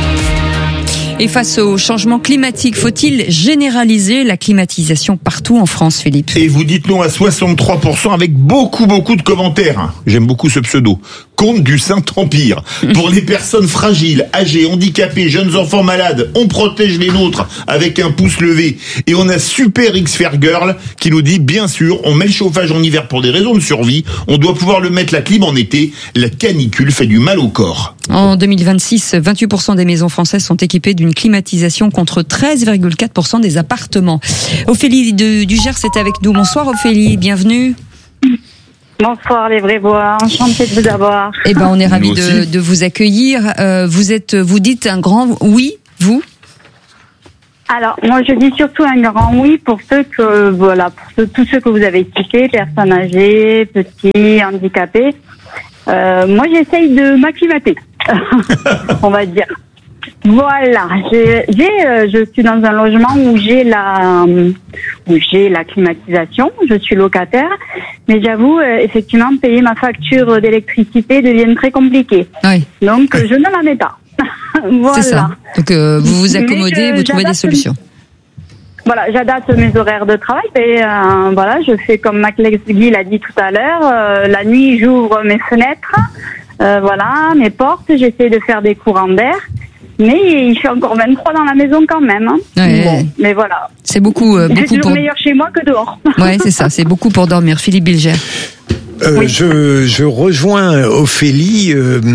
Et face au changement climatique, faut-il généraliser la climatisation partout en France, Philippe? Et vous dites non à 63% avec beaucoup de commentaires. J'aime beaucoup ce pseudo. Conte du Saint-Empire. Pour les personnes fragiles, âgées, handicapées, jeunes enfants malades, on protège les nôtres avec un pouce levé. Et on a Super X-Fair Girl qui nous dit, bien sûr, on met le chauffage en hiver pour des raisons de survie, on doit pouvoir le mettre la clim en été. La canicule fait du mal au corps. En 2026, 28% des maisons françaises sont équipées d'une climatisation contre 13,4% des appartements. Ophélie du Gers est avec nous. Bonsoir Ophélie, bienvenue. Bonsoir les vraies voix, enchantée de vous avoir. Eh ben, on est ravis de vous accueillir. Vous dites un grand oui, vous? Alors, moi, je dis surtout un grand oui pour tous ceux que vous avez cités, personnes âgées, petits, handicapés. Moi, j'essaye de m'acclimater, on va dire. Voilà, je suis dans un logement où j'ai la climatisation, je suis locataire, mais j'avoue, effectivement, payer ma facture d'électricité devient très compliqué. Oui. Donc, je ne la mets pas. Voilà. C'est ça. Donc, vous vous accommodez, vous trouvez des solutions. Voilà, j'adapte mes horaires de travail et voilà, je fais comme Mac Guy l'a dit tout à l'heure. La nuit, j'ouvre mes fenêtres, voilà, mes portes, j'essaie de faire des courants d'air. Mais il fait encore 23 dans la maison quand même. Hein. Ouais. Bon, mais voilà. C'est beaucoup c'est toujours meilleur chez moi que dehors. Ouais, c'est ça. C'est beaucoup pour dormir. Philippe Bilger. Oui. Je rejoins Ophélie.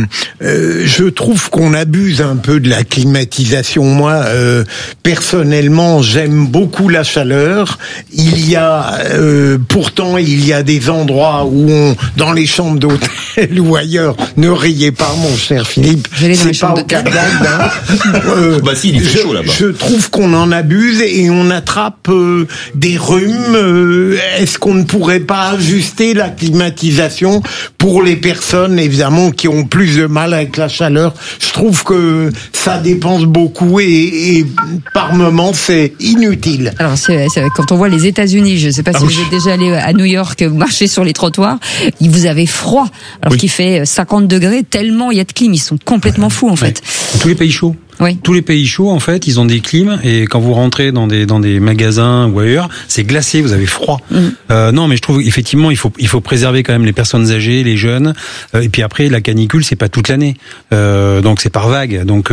Je trouve qu'on abuse un peu de la climatisation. Moi, personnellement, j'aime beaucoup la chaleur. Il y a, pourtant, il y a des endroits où dans les chambres d'hôtel ou ailleurs, ne riez pas, mon cher Philippe. C'est pas au Cap d'Agde. Bah si, il fait chaud là-bas. Je trouve qu'on en abuse et on attrape des rhumes. Est-ce qu'on ne pourrait pas ajuster la climatisation pour les personnes, évidemment, qui ont plus de mal avec la chaleur? Je trouve que ça dépense beaucoup et par moments, c'est inutile. Alors, c'est quand on voit les États-Unis, je ne sais pas si vous êtes déjà allé à New York, vous marchez sur les trottoirs, vous avez froid, alors qu'il fait 50 degrés, tellement il y a de clim, ils sont complètement fous, en fait. Tous les pays chauds. Oui. Tous les pays chauds, en fait, ils ont des clims et quand vous rentrez dans des magasins ou ailleurs, c'est glacé, vous avez froid. Non, mais je trouve effectivement il faut préserver quand même les personnes âgées, les jeunes. Et puis après, la canicule, c'est pas toute l'année, donc c'est par vague. Donc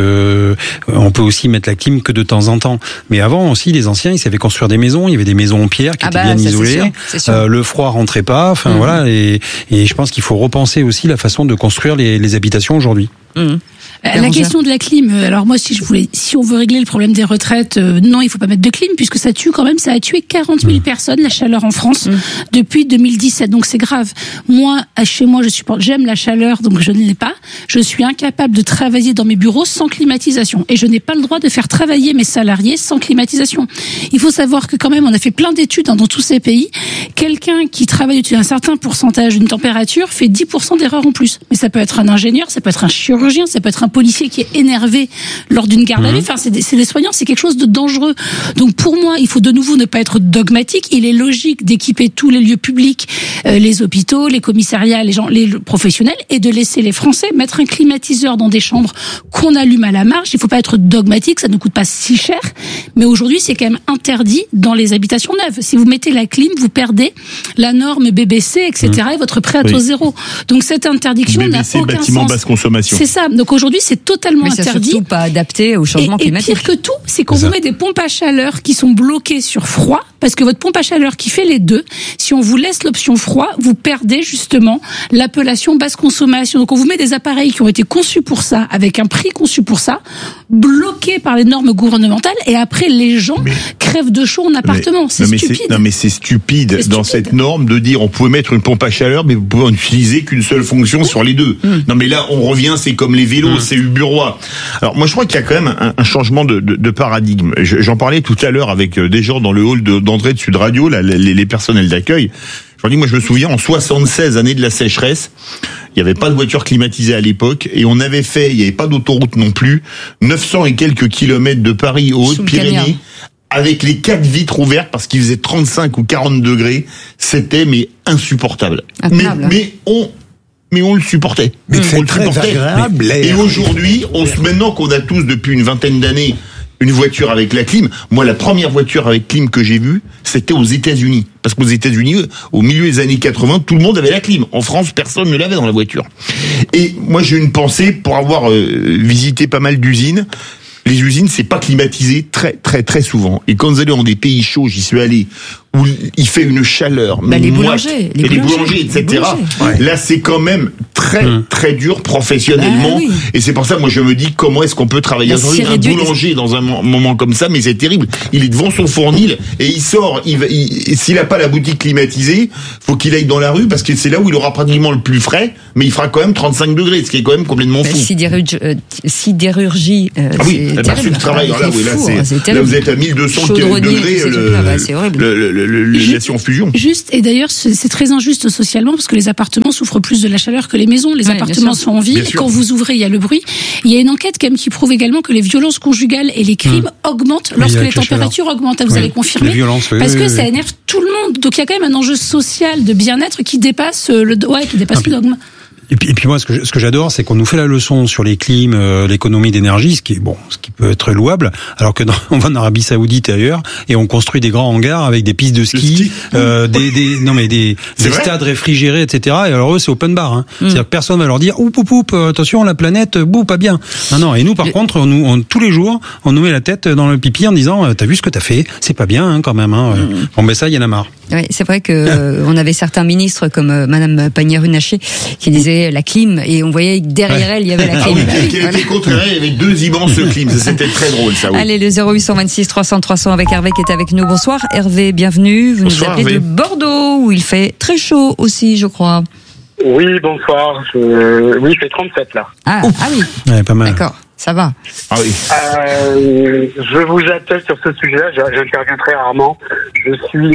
on peut aussi mettre la clim que de temps en temps. Mais avant aussi, les anciens, ils savaient construire des maisons. Il y avait des maisons en pierre qui étaient bien isolées. C'est sûr. Le froid rentrait pas. Enfin voilà. Et je pense qu'il faut repenser aussi la façon de construire les habitations aujourd'hui. La question de la clim, alors moi si on veut régler le problème des retraites, non, il faut pas mettre de clim puisque ça tue quand même, ça a tué 40 000 personnes, la chaleur en France, depuis 2017, donc c'est grave. Moi, chez moi, j'aime la chaleur, donc je ne l'ai pas. Je suis incapable de travailler dans mes bureaux sans climatisation et je n'ai pas le droit de faire travailler mes salariés sans climatisation. Il faut savoir que quand même, on a fait plein d'études dans tous ces pays. Quelqu'un qui travaille au-dessus d'un certain pourcentage d'une température fait 10% d'erreurs en plus. Mais ça peut être un ingénieur, ça peut être un chirurgien, ça peut être un policier qui est énervé lors d'une garde à vue. Enfin, c'est des soignants, c'est quelque chose de dangereux. Donc pour moi, il faut de nouveau ne pas être dogmatique. Il est logique d'équiper tous les lieux publics, les hôpitaux, les commissariats, les professionnels, et de laisser les Français mettre un climatiseur dans des chambres qu'on allume à la marge. Il faut pas être dogmatique, ça ne coûte pas si cher. Mais aujourd'hui, c'est quand même interdit dans les habitations neuves. Si vous mettez la clim, vous perdez la norme BBC, etc. et votre prêt à taux zéro. Donc cette interdiction n'a aucun bâtiment sens. Basse consommation. C'est ça. Donc aujourd'hui, c'est totalement interdit. Mais c'est surtout pas adapté au changement climatique. Et pire que tout, c'est qu'on vous met des pompes à chaleur qui sont bloquées sur froid, parce que votre pompe à chaleur qui fait les deux, si on vous laisse l'option froid, vous perdez justement l'appellation basse consommation. Donc on vous met des appareils qui ont été conçus pour ça, avec un prix conçu pour ça, bloqués par les normes gouvernementales, et après les gens crèvent de chaud en appartement. C'est stupide. Mais c'est stupide dans cette norme de dire on pouvait mettre une pompe à chaleur, mais vous pouvez en utiliser qu'une seule fonction sur les deux. Non mais là on revient, c'est comme les vélos, c'est uburois. Alors moi je crois qu'il y a quand même un changement de paradigme. J'en parlais tout à l'heure avec des gens dans le hall d'entrée de Sud Radio, là, les personnels d'accueil. Je leur dis, moi je me souviens, en 76 années de la sécheresse, il n'y avait pas de voiture climatisée à l'époque, et on avait fait, il n'y avait pas d'autoroute non plus, 900 et quelques kilomètres de Paris aux Hautes-Pyrénées, avec les 4 vitres ouvertes parce qu'il faisait 35 ou 40 degrés, c'était mais insupportable. Mais on le supportait. Mais c'est très agréable. Et aujourd'hui, maintenant qu'on a tous depuis une vingtaine d'années une voiture avec la clim. Moi, la première voiture avec clim que j'ai vue, c'était aux États-Unis. Parce qu'aux États-Unis, au milieu des années 80, tout le monde avait la clim. En France, personne ne l'avait dans la voiture. Et moi, j'ai une pensée pour avoir visité pas mal d'usines. Les usines, c'est pas climatisé très, très, très souvent. Et quand vous allez dans des pays chauds, j'y suis allé, où il fait une chaleur, les boulangers, etc. Là, c'est quand même très, très dur professionnellement. Et c'est pour ça, moi, je me dis, comment est-ce qu'on peut travailler aujourd'hui un boulanger dans un moment comme ça? Mais c'est terrible. Il est devant son fournil et il sort. S'il a pas la boutique climatisée, faut qu'il aille dans la rue parce que c'est là où il aura pratiquement le plus frais, mais il fera quand même 35 degrés, ce qui est quand même complètement fou. Sidérurgie, c'est terrible. Là, vous êtes à 1200 degrés. C'est horrible. L'action fusion. Juste, et d'ailleurs, c'est très injuste socialement parce que les appartements souffrent plus de la chaleur que les maisons. Les appartements sont en ville. Quand vous ouvrez, il y a le bruit. Il y a une enquête quand même qui prouve également que les violences conjugales et les crimes augmentent lorsque les températures augmentent. Vous allez confirmer. Parce que ça énerve tout le monde. Donc il y a quand même un enjeu social de bien-être qui dépasse le dogme. Et puis moi, ce que j'adore, c'est qu'on nous fait la leçon sur les clims, l'économie d'énergie, ce qui peut être louable, alors que on va en Arabie Saoudite et ailleurs, et on construit des grands hangars avec des pistes de ski, des stades réfrigérés, etc. Et alors eux, c'est open bar. Hein. C'est-à-dire que personne va leur dire, attention, la planète, pas bien. Non. Et nous, par contre, tous les jours, on nous met la tête dans le pipi en disant, t'as vu ce que t'as fait, c'est pas bien, quand même. Hein. Bon, ben ça, il y en a marre. Oui, c'est vrai que on avait certains ministres comme Madame Pannier-Runacher qui disaient la clim, et on voyait que derrière elle il y avait la clim. Qui était contre elle, il y avait 2 immenses clims. C'était très drôle, ça. Oui. Allez, le 0826 300 300 avec Hervé qui est avec nous. Bonsoir Hervé, bienvenue. Vous nous appelez de Bordeaux où il fait très chaud aussi, je crois. Oui, bonsoir. Oui, il fait 37 là. Ah oui. Ouais, pas mal. D'accord. Ça va. Ah oui. Je vous appelle sur ce sujet-là. J'interviens très rarement. Je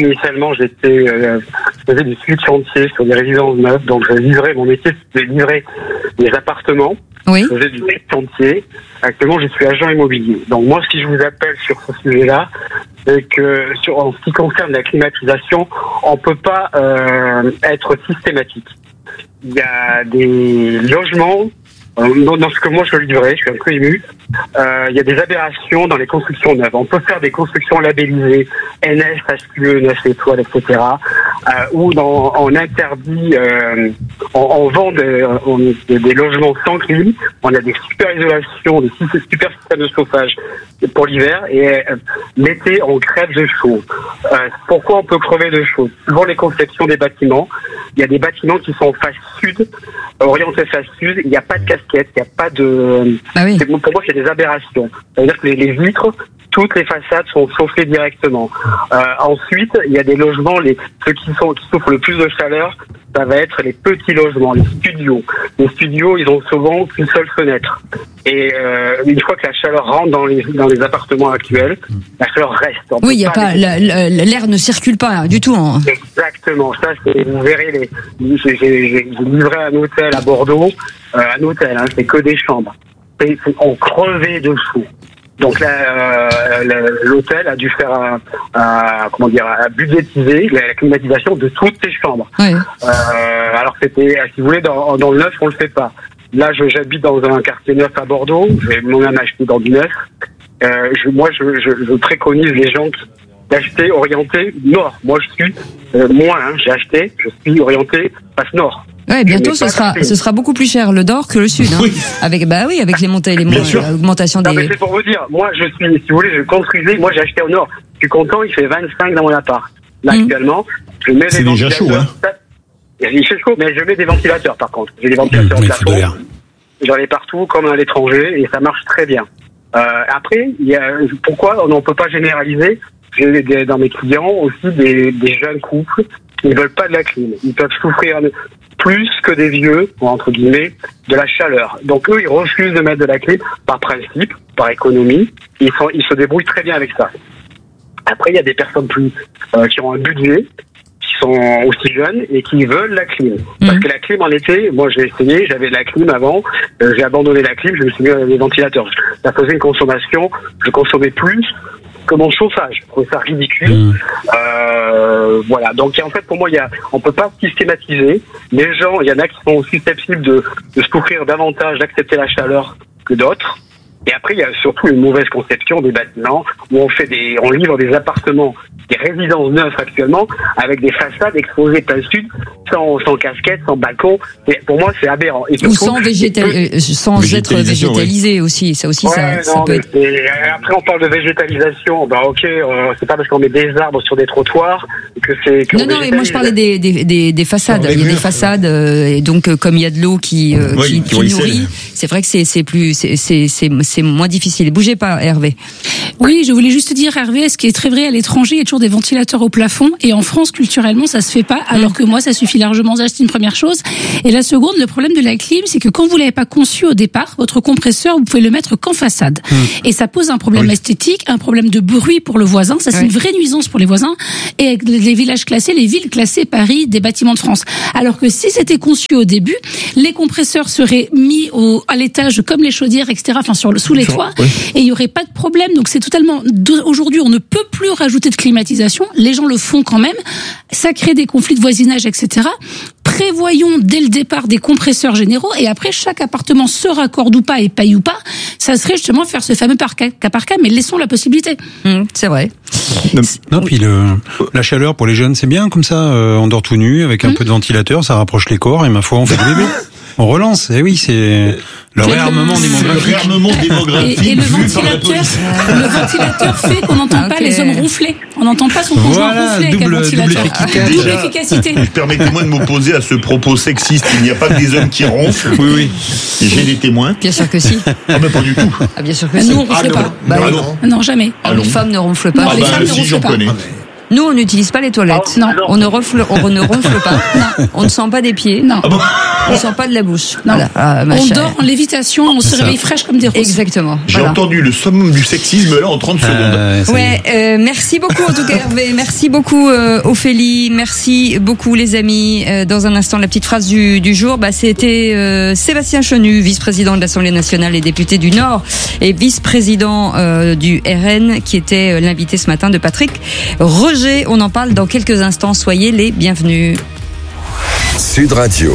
faisais du suivi de chantier sur des résidences neuves. Donc, mon métier, c'était de livrer des appartements. Oui. Je faisais du suivi de chantier. Actuellement, je suis agent immobilier. Donc, moi, si je vous appelle sur ce sujet-là, c'est que, en ce qui concerne la climatisation, on peut pas être systématique. Il y a des logements. Dans ce que moi je livrais, je suis un peu ému. Il y a des aberrations dans les constructions neuves. On peut faire des constructions labellisées NF, HQE, 9 étoiles, etc. Où on interdit, on vend des logements sans clim. On a des super isolations, des super systèmes de chauffage pour l'hiver, et l'été on crève de chaud. Pourquoi on peut crever de chaud? Suivant les conceptions des bâtiments, il y a des bâtiments qui sont face sud, orientés face sud. Il n'y a pas de casquette, il n'y a pas de. Pour moi, c'est des aberrations. C'est-à-dire que les vitres, toutes les façades sont chauffées directement. Ensuite, il y a des logements, ceux qui souffrent le plus de chaleur, ça va être les petits logements, les studios. Les studios, ils ont souvent qu'une seule fenêtre. Et une fois que la chaleur rentre dans les appartements actuels, la chaleur reste. Oui, il y a pas l'air ne circule pas du tout. Hein. Exactement. Ça, vous verrez j'ai livré un hôtel à Bordeaux, un hôtel, c'est que des chambres. On crevait de chaud. Donc là, l'hôtel a dû faire budgétiser la climatisation de toutes ses chambres. Oui. Alors c'était, si vous voulez, dans le neuf, on le fait pas. Là, j'habite dans un quartier neuf à Bordeaux. J'ai moi-même acheté dans du neuf. Je préconise les gens d'acheter orienté nord. Moi, je suis j'ai acheté. Je suis orienté face nord. Ouais, bientôt ce sera beaucoup plus cher le Nord que le Sud. Hein. Oui. Avec les montées, l'augmentation des. Non, mais c'est pour vous dire, moi je suis, si vous voulez, je construisais. Moi j'ai acheté au Nord. Je suis content, il fait 25 dans mon appart. Là actuellement, je mets des ventilateurs. C'est déjà chaud, hein. Il fait chaud, mais je mets des ventilateurs par contre. J'ai des ventilateurs au plafond. J'en ai partout, comme à l'étranger, et ça marche très bien. Après, pourquoi on ne peut pas généraliser? J'ai dans mes clients aussi des jeunes couples qui ne veulent pas de la clim. Ils peuvent souffrir plus que des vieux, entre guillemets, de la chaleur. Donc eux, ils refusent de mettre de la clim par principe, par économie. Ils se débrouillent très bien avec ça. Après, il y a des personnes qui ont un budget, qui sont aussi jeunes et qui veulent la clim. Parce que la clim en été, moi j'ai essayé, j'avais de la clim avant, j'ai abandonné la clim, je me suis mis à des ventilateurs. Ça faisait une consommation, je consommais plus que mon chauffage. Je trouvais ça ridicule. Voilà. Donc en fait, pour moi, on peut pas systématiser. Les gens, il y en a qui sont susceptibles de souffrir davantage, d'accepter la chaleur que d'autres. Et après, il y a surtout une mauvaise conception des bâtiments où on livre des appartements, des résidences neuves actuellement, avec des façades exposées plein sud, sans casquette, sans balcon. Et pour moi, c'est aberrant. Et ou sans être végétalisé aussi. Ça aussi, ça peut être. Après, on parle de végétalisation. C'est pas parce qu'on met des arbres sur des trottoirs que c'est. Non, mais moi je parlais des façades. Il y a des façades, et donc comme il y a de l'eau qui nourrit, c'est vrai que c'est moins difficile. Bougez pas, Hervé. Oui, je voulais juste dire, Hervé, ce qui est très vrai à l'étranger, il y a toujours des ventilateurs au plafond, et en France, culturellement, ça se fait pas, alors que moi, ça suffit largement. C'est une première chose. Et la seconde, le problème de la clim, c'est que quand vous l'avez pas conçu au départ, votre compresseur, vous pouvez le mettre qu'en façade. Et ça pose un problème esthétique, un problème de bruit pour le voisin. Ça, c'est une vraie nuisance pour les voisins. Et avec les villages classés, les villes classées, Paris, des bâtiments de France. Alors que si c'était conçu au début, les compresseurs seraient mis à l'étage comme les chaudières, etc., enfin, sous les toits, et il y aurait pas de problème. Donc c'est totalement, aujourd'hui, on ne peut plus rajouter de climatisation. Les gens le font quand même. Ça crée des conflits de voisinage, etc. Prévoyons dès le départ des compresseurs généraux, et après chaque appartement se raccorde ou pas et paye ou pas. Ça serait justement faire ce fameux cas par cas, mais laissons la possibilité. C'est vrai. Non, puis la chaleur pour les jeunes, c'est bien comme ça. On dort tout nu avec un peu de ventilateur, ça rapproche les corps, et ma foi, on fait des bébés. On relance. Eh oui, c'est le réarmement démographique. Et le ventilateur fait qu'on n'entend pas les hommes ronfler. On n'entend pas son conjoint ronfler avec un ventilateur. Double efficacité. Permettez-moi de m'opposer à ce propos sexiste. Il n'y a pas que des hommes qui ronflent. Oui. J'ai des témoins. Bien sûr que si. Ah ben pas du tout. Ah bien sûr que si. Nous on ronfle pas. Non, jamais. Les femmes ne ronflent pas. Les femmes ne ronflent pas. Nous, on n'utilise pas les toilettes. Non. On ne ronfle pas. Non. On ne sent pas des pieds. Non. On ne sent pas de la bouche. Non. Voilà. On dort en lévitation, on se réveille fraîche comme des roses. Exactement. J'ai entendu le summum du sexisme là en 30 secondes. Merci beaucoup en tout cas, Hervé. Merci beaucoup Ophélie. Merci beaucoup les amis. Dans un instant, la petite phrase du jour, c'était Sébastien Chenu, vice-président de l'Assemblée nationale et député du Nord, et vice-président du RN, qui était l'invité ce matin de Patrick Roger. On en parle dans quelques instants. Soyez les bienvenus. Sud Radio.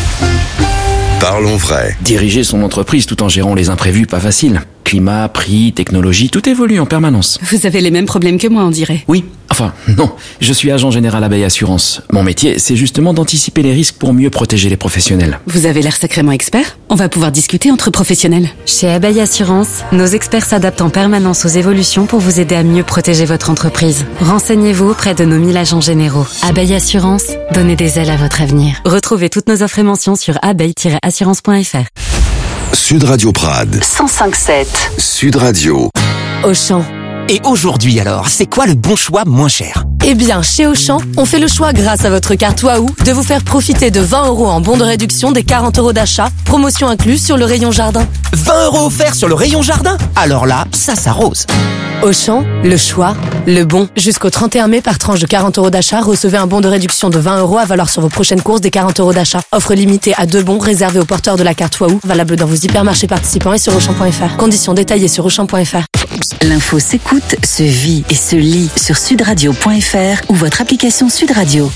Parlons vrai. Diriger son entreprise tout en gérant les imprévus, pas facile. Climat, prix, technologie, tout évolue en permanence. Vous avez les mêmes problèmes que moi, on dirait. Oui, enfin, non. Je suis agent général Abeille Assurance. Mon métier, c'est justement d'anticiper les risques pour mieux protéger les professionnels. Vous avez l'air sacrément expert. On va pouvoir discuter entre professionnels. Chez Abeille Assurance, nos experts s'adaptent en permanence aux évolutions pour vous aider à mieux protéger votre entreprise. Renseignez-vous auprès de nos 1000 agents généraux. Abeille Assurance, donnez des ailes à votre avenir. Retrouvez toutes nos offres et mentions sur abeille-assurance.fr. Sud Radio Prades. 105.7. Sud Radio. Auchan. Et aujourd'hui alors, c'est quoi le bon choix moins cher ? Eh bien, chez Auchan, on fait le choix grâce à votre carte Waouh de vous faire profiter de 20 € en bon de réduction des 40 € d'achat, promotion incluse sur le rayon jardin. 20 € offerts sur le rayon jardin ? Alors là, ça s'arrose. Auchan, le choix, le bon. Jusqu'au 31 mai, par tranche de 40 € d'achat, recevez un bon de réduction de 20 € à valoir sur vos prochaines courses des 40 € d'achat. Offre limitée à 2 bons réservés aux porteurs de la carte Waouh, valable dans vos hypermarchés participants et sur Auchan.fr. Conditions détaillées sur Auchan.fr. L'info s'écoute, se vit et se lit sur sudradio.fr ou votre application Sud Radio.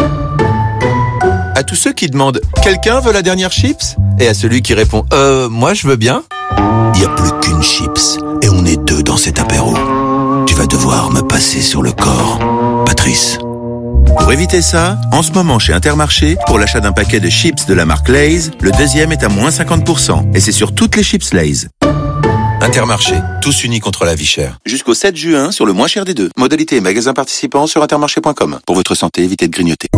À tous ceux qui demandent « Quelqu'un veut la dernière chips ?» et à celui qui répond « Moi je veux bien », il n'y a plus qu'une chips et on est 2 dans cet apéro. Tu vas devoir me passer sur le corps, Patrice. Pour éviter ça, en ce moment chez Intermarché, pour l'achat d'un paquet de chips de la marque Lay's, le deuxième est à moins 50%. Et c'est sur toutes les chips Lay's. Intermarché, tous unis contre la vie chère. Jusqu'au 7 juin sur le moins cher des deux. Modalité et magasins participants sur intermarché.com. Pour votre santé, évitez de grignoter.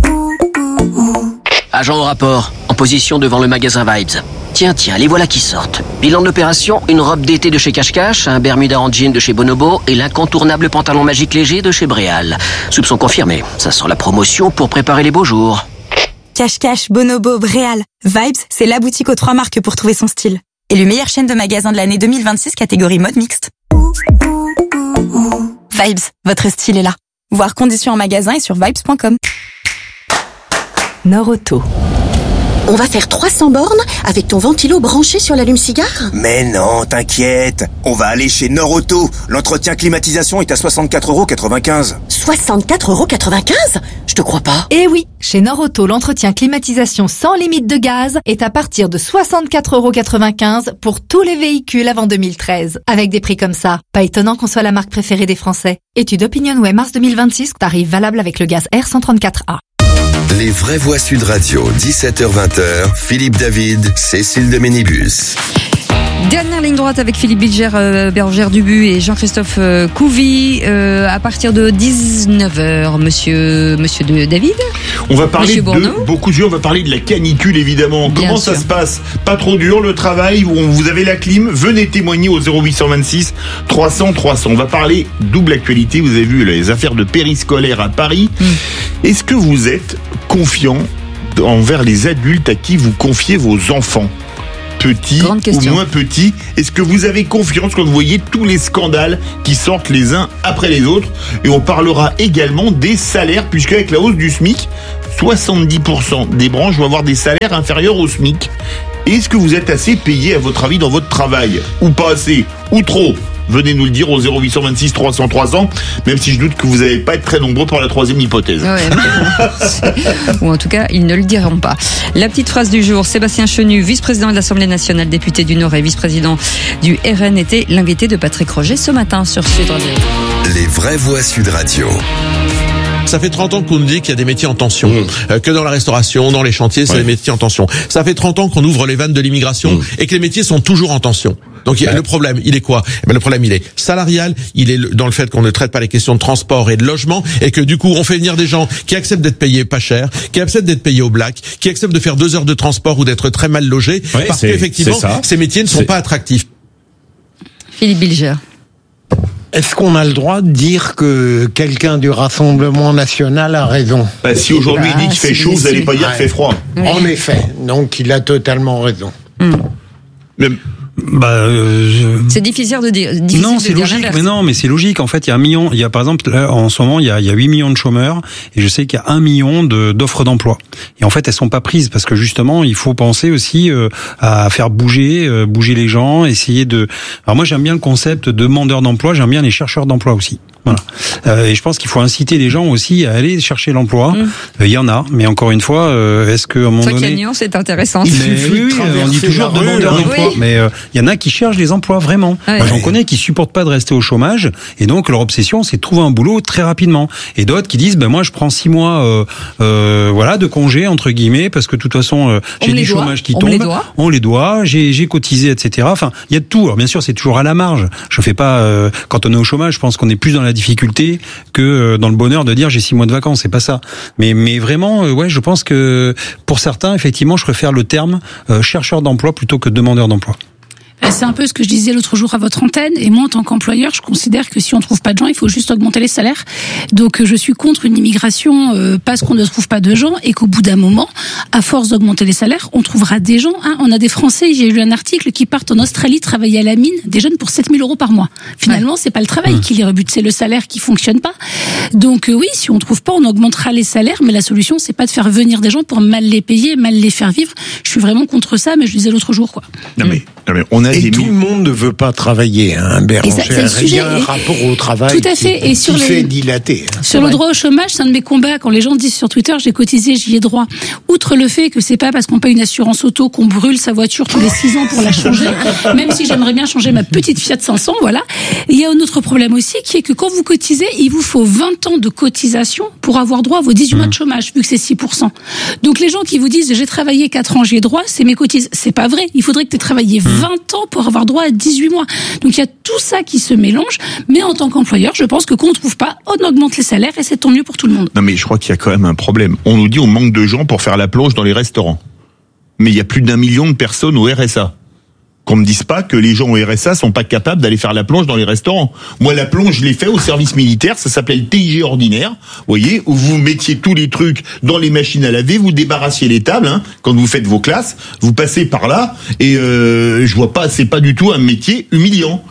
Agent au rapport, en position devant le magasin Vibes. Tiens, les voilà qui sortent. Bilan de l'opération, une robe d'été de chez Cache Cache, un Bermuda en jean de chez Bonobo et l'incontournable pantalon magique léger de chez Bréal. Soupçon confirmé, ça sent la promotion pour préparer les beaux jours. Cache Cache, Bonobo, Bréal. Vibes, c'est la boutique aux 3 marques pour trouver son style. Élue meilleure chaîne de magasins de l'année 2026, catégorie mode mixte. Vibes, votre style est là. Voir conditions en magasin et sur vibes.com. Norauto. On va faire 300 bornes avec ton ventilo branché sur l'allume-cigare ? Mais non, t'inquiète. On va aller chez Norauto. L'entretien climatisation est à 64,95 €. 64,95 €? Je te crois pas. Eh oui, chez Norauto, l'entretien climatisation sans limite de gaz est à partir de 64,95 € pour tous les véhicules avant 2013. Avec des prix comme ça, pas étonnant qu'on soit la marque préférée des Français. Étude OpinionWay mars 2026, tarif valable avec le gaz R134A. Les vraies voix Sud Radio, 17h-20h, Philippe David, Cécile de Ménibus. Dernière ligne droite avec Philippe Bilger, Bérangère Dubu et Jean-Christophe Couvi à partir de 19h. Monsieur de David. On va parler de beaucoup de choses. On va parler de la canicule évidemment. Comment ça se passe? Pas trop dur le travail? Vous avez la clim? Venez témoigner au 0826 300 300. On va parler double actualité. Vous avez vu les affaires de périscolaire à Paris. Est-ce que vous êtes confiant envers les adultes à qui vous confiez vos enfants? Petits ou moins petits, est-ce que vous avez confiance quand vous voyez tous les scandales qui sortent les uns après les autres? Et on parlera également des salaires, puisque avec la hausse du SMIC, 70% des branches vont avoir des salaires inférieurs au SMIC. Est-ce que vous êtes assez payé à votre avis dans votre travail? Ou pas assez? Ou trop? Venez nous le dire au 0826 300 300, même si je doute que vous n'allez pas être très nombreux pour la troisième hypothèse. Ou en tout cas, ils ne le diront pas. La petite phrase du jour, Sébastien Chenu, vice-président de l'Assemblée nationale, député du Nord et vice-président du RN, était l'invité de Patrick Roger ce matin sur Sud Radio. Les vraies voix Sud Radio. Ça fait 30 ans qu'on nous dit qu'il y a des métiers en tension, que dans la restauration, dans les chantiers, c'est des métiers en tension. Ça fait 30 ans qu'on ouvre les vannes de l'immigration et que les métiers sont toujours en tension. Donc le problème, il est quoi? Le problème, il est salarial, il est dans le fait qu'on ne traite pas les questions de transport et de logement, et que du coup, on fait venir des gens qui acceptent d'être payés pas cher, qui acceptent d'être payés au black, qui acceptent de faire 2 heures de transport ou d'être très mal logés, parce qu'effectivement, ces métiers ne sont pas attractifs. Philippe Bilger. Est-ce qu'on a le droit de dire que quelqu'un du Rassemblement National a raison? Si aujourd'hui il dit qu'il fait chaud, vous n'allez pas dire qu'il fait froid. En effet, donc il a totalement raison. C'est difficile de dire. Non, c'est logique. Mais non, mais c'est logique. En fait, il y a 1 million. Il y a par exemple là, en ce moment, il y a 8 millions de chômeurs, et je sais qu'il y a 1 million d'offres d'emploi. Et en fait, elles sont pas prises parce que justement, il faut penser aussi à faire bouger les gens, essayer de. Alors moi, j'aime bien le concept de demandeurs d'emploi. J'aime bien les chercheurs d'emploi aussi. Voilà. Et je pense qu'il faut inciter les gens aussi à aller chercher l'emploi. Il y en a, mais encore une fois, est-ce que à un moment donné, c'est intéressant. On dit toujours demandeurs d'emploi, mais il y en a qui cherchent des emplois vraiment. Moi, j'en connais qui supportent pas de rester au chômage, et donc leur obsession, c'est de trouver un boulot très rapidement. Et d'autres qui disent, moi, je prends 6 mois, de congé entre guillemets, parce que de toute façon, j'ai du chômage qui tombe. On les doit. J'ai cotisé, etc. Enfin, il y a de tout. Alors bien sûr, c'est toujours à la marge. Je fais pas quand on est au chômage, je pense qu'on est plus dans la difficulté que dans le bonheur de dire j'ai 6 mois de vacances, c'est pas ça. Mais vraiment, je pense que pour certains, effectivement, je préfère le terme chercheur d'emploi plutôt que demandeur d'emploi. C'est un peu ce que je disais l'autre jour à votre antenne, et moi en tant qu'employeur, je considère que si on trouve pas de gens, il faut juste augmenter les salaires. Donc je suis contre une immigration parce qu'on ne trouve pas de gens, et qu'au bout d'un moment, à force d'augmenter les salaires, on trouvera des gens. On a des Français, j'ai lu un article, qui partent en Australie travailler à la mine, des jeunes pour 7 000 € par mois. Finalement, c'est pas le travail qui les rebute, c'est le salaire qui fonctionne pas. Donc oui, si on trouve pas, on augmentera les salaires, mais la solution, c'est pas de faire venir des gens pour mal les payer, mal les faire vivre. Je suis vraiment contre ça, mais je disais l'autre jour, quoi. Non mais on a et tout le monde ne veut pas travailler, hein, Bérangère. Il y a un rapport au travail. Tout à fait. Et sur fait dilater. Sur le droit au chômage, c'est un de mes combats. Quand les gens disent sur Twitter, j'ai cotisé, j'y ai droit. Outre le fait que c'est pas parce qu'on paye une assurance auto qu'on brûle sa voiture tous les 6 ans pour la changer, même si j'aimerais bien changer ma petite Fiat 500, voilà. Il y a un autre problème aussi, qui est que quand vous cotisez, il vous faut 20 ans de cotisation pour avoir droit à vos 18 mois de chômage, vu que c'est 6%. Donc les gens qui vous disent, j'ai travaillé 4 ans, j'y ai droit, c'est mes cotisations. C'est pas vrai. Il faudrait que tu aies travaillé 20 ans pour avoir droit à 18 mois. Donc il y a tout ça qui se mélange, mais en tant qu'employeur, je pense que qu'on ne trouve pas, on augmente les salaires et c'est tant mieux pour tout le monde. Non mais je crois qu'il y a quand même un problème. On nous dit on manque de gens pour faire la plonge dans les restaurants. Mais il y a plus d'1 million de personnes au RSA. Qu'on me dise pas que les gens au RSA sont pas capables d'aller faire la plonge dans les restaurants. Moi, la plonge, je l'ai fait au service militaire, ça s'appelait le TIG ordinaire, vous voyez, où vous mettiez tous les trucs dans les machines à laver, vous débarrassiez les tables, hein, quand vous faites vos classes, vous passez par là, et je vois pas, c'est pas du tout un métier humiliant.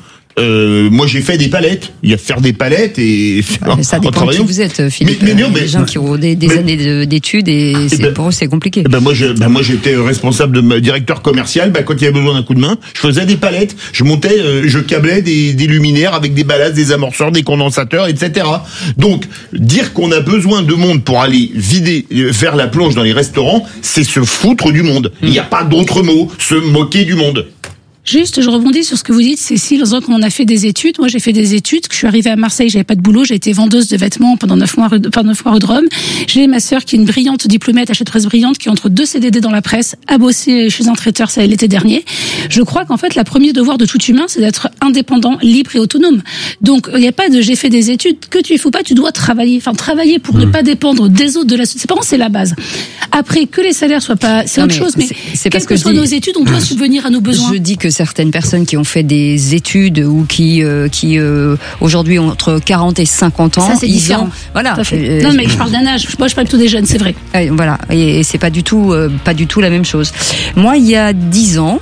Moi j'ai fait des palettes. Il y a faire des palettes et ça dépend de qui vous êtes, Philippe. Mais non, mais des gens qui ont des années d'études et pour eux c'est compliqué. Moi j'étais responsable de directeur commercial. Quand il y avait besoin d'un coup de main, je faisais des palettes. Je montais, je câblais des luminaires avec des ballasts, des amorceurs, des condensateurs, etc. Donc dire qu'on a besoin de monde pour aller faire la plonge dans les restaurants, c'est se foutre du monde. Il n'y a pas d'autre mot. Se moquer du monde. Juste, je rebondis sur ce que vous dites, Cécile, quand on a fait des études. Moi, j'ai fait des études. Je suis arrivée à Marseille, j'avais pas de boulot. J'ai été vendeuse de vêtements pendant 9 mois rue de Rome. J'ai ma sœur qui est une brillante diplômée, attachée de presse brillante, qui entre 2 CDD dans la presse, a bossé chez un traiteur, ça l'été dernier. Je crois qu'en fait, la première devoir de tout humain, c'est d'être indépendant, libre et autonome. Donc, il n'y a pas de j'ai fait des études. Que tu fais ou pas, tu dois travailler. Enfin, travailler pour ne pas dépendre des autres de la société. C'est la base. Après, que les salaires soient pas, c'est autre chose, mais quelles que soient nos études, on doit subvenir à nos besoins. Je dis que certaines personnes qui ont fait des études ou qui aujourd'hui ont entre 40 et 50 ans, ça, c'est différent. Voilà. Non, mais je parle d'un âge. Moi, je parle plutôt des jeunes, c'est vrai. Voilà. Et c'est pas du tout la même chose. Moi, il y a 10 ans,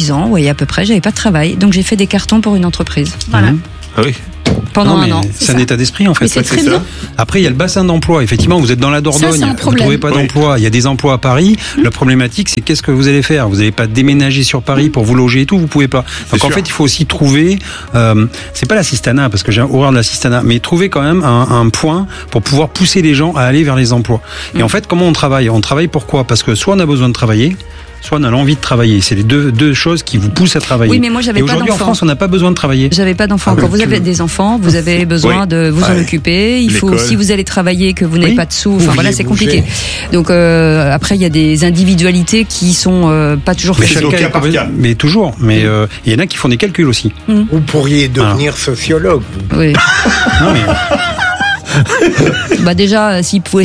à peu près, j'avais pas de travail. Donc, j'ai fait des cartons pour une entreprise. Voilà. Ah oui. Pendant un an. C'est un état d'esprit en fait. Mais c'est très bien. Après, il y a le bassin d'emploi. Effectivement, vous êtes dans la Dordogne, vous ne trouvez pas d'emploi. Il y a des emplois à Paris. La problématique, c'est qu'est-ce que vous allez faire? Vous n'allez pas déménager sur Paris pour vous loger et tout. Vous pouvez pas. Donc en fait, il faut aussi trouver. C'est pas l'assistanat parce que j'ai horreur de l'assistanat, mais trouver quand même un point pour pouvoir pousser les gens à aller vers les emplois. Et en fait, comment on travaille? On travaille pourquoi? Parce que soit on a besoin de travailler, soit on a l'envie de travailler. C'est les deux choses qui vous poussent à travailler. Oui, mais moi, j'avais pas d'enfants. Aujourd'hui, en France, on n'a pas besoin de travailler. J'avais pas d'enfants. Quand vous avez des enfants, vous avez besoin de vous en occuper. Il faut, si vous allez travailler, que vous n'avez pas de sous. Enfin, voilà, c'est compliqué. Donc, après, il y a des individualités qui sont pas toujours faites. Mais cas par cas. Mais toujours. Mais il y en a qui font des calculs aussi. Vous pourriez devenir sociologue. Oui. Non, mais... déjà, s'il pouvait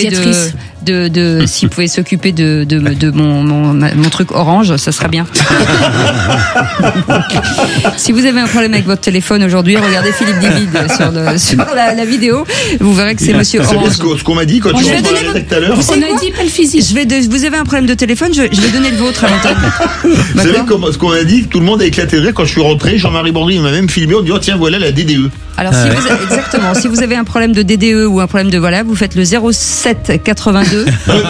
s'occuper de mon truc orange, ça serait bien. Si vous avez un problème avec votre téléphone aujourd'hui, regardez Philippe David sur la vidéo. Vous verrez que c'est Monsieur Orange. Ce qu'on m'a dit quand tu en parlais tout à l'heure. On a dit pas le physique. Vous avez un problème de téléphone, je vais donner le vôtre à l'antenne. Vous savez ce qu'on a dit, tout le monde a éclaté de rire quand je suis rentré. Jean-Marie Bourdin m'a même filmé en disant tiens voilà la DDE. Alors exactement, si vous avez un problème de DDE ou un problème de vous faites le 07 82.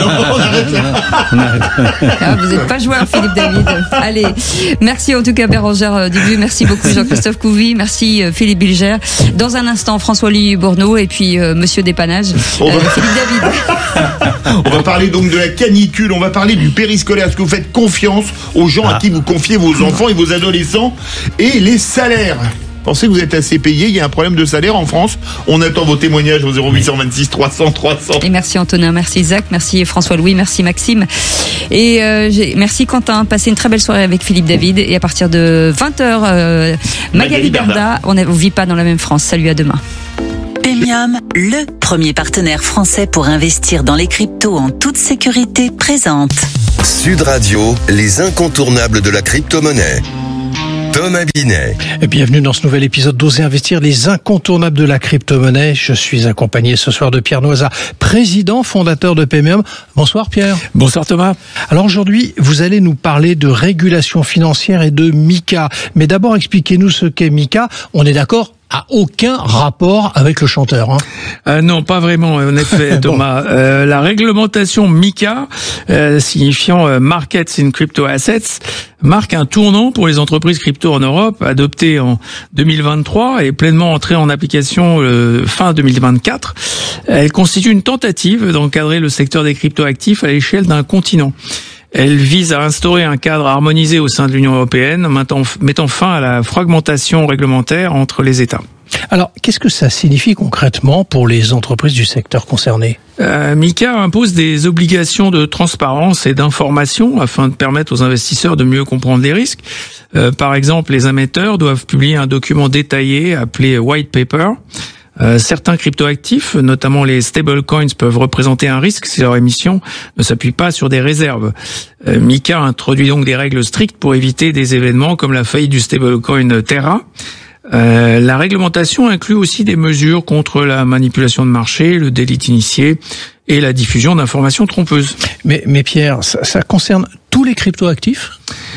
Vous n'êtes pas joueur, Philippe David. Allez, merci en tout cas Bérangère Dubuis, merci beaucoup Jean-Christophe Couvi, merci Philippe Bilger. Dans un instant François-Louis Bourneau et puis Monsieur Dépannage, Philippe David. On va parler donc de la canicule, on va parler du périscolaire. Est-ce que vous faites confiance aux gens à qui vous confiez vos enfants et vos adolescents? Et les salaires, pensez que vous êtes assez payé? Il y a un problème de salaire en France. On attend vos témoignages au 0826 300 300. Et merci Antonin, merci Isaac, merci François-Louis, merci Maxime. Et merci Quentin. Passez une très belle soirée avec Philippe David. Et à partir de 20h, Magali Berda. On ne vit pas dans la même France. Salut, à demain. Paymium, le premier partenaire français pour investir dans les cryptos en toute sécurité, présente Sud Radio, les incontournables de la crypto-monnaie. Thomas Binet. Bienvenue dans ce nouvel épisode d'Oser Investir, les incontournables de la crypto-monnaie. Je suis accompagné ce soir de Pierre Noisa, président fondateur de Paymium. Bonsoir Pierre. Bonsoir Thomas. Alors aujourd'hui, vous allez nous parler de régulation financière et de MiCA. Mais d'abord, expliquez-nous ce qu'est MiCA. On est d'accord, a aucun rapport avec le chanteur. Non, pas vraiment, en effet, Thomas. La réglementation MiCA, signifiant Markets in Crypto Assets, marque un tournant pour les entreprises crypto en Europe, adoptée en 2023 et pleinement entrée en application fin 2024. Elle constitue une tentative d'encadrer le secteur des cryptoactifs à l'échelle d'un continent. Elle vise à instaurer un cadre harmonisé au sein de l'Union européenne, mettant fin à la fragmentation réglementaire entre les États. Alors, qu'est-ce que ça signifie concrètement pour les entreprises du secteur concerné ? MiCA impose des obligations de transparence et d'information afin de permettre aux investisseurs de mieux comprendre les risques. Par exemple, les émetteurs doivent publier un document détaillé appelé White Paper. Certains cryptoactifs, notamment les stablecoins, peuvent représenter un risque si leur émission ne s'appuie pas sur des réserves. MiCA introduit donc des règles strictes pour éviter des événements comme la faillite du stablecoin Terra. La réglementation inclut aussi des mesures contre la manipulation de marché, le délit initié et la diffusion d'informations trompeuses. Mais Pierre, ça concerne tous les cryptoactifs ?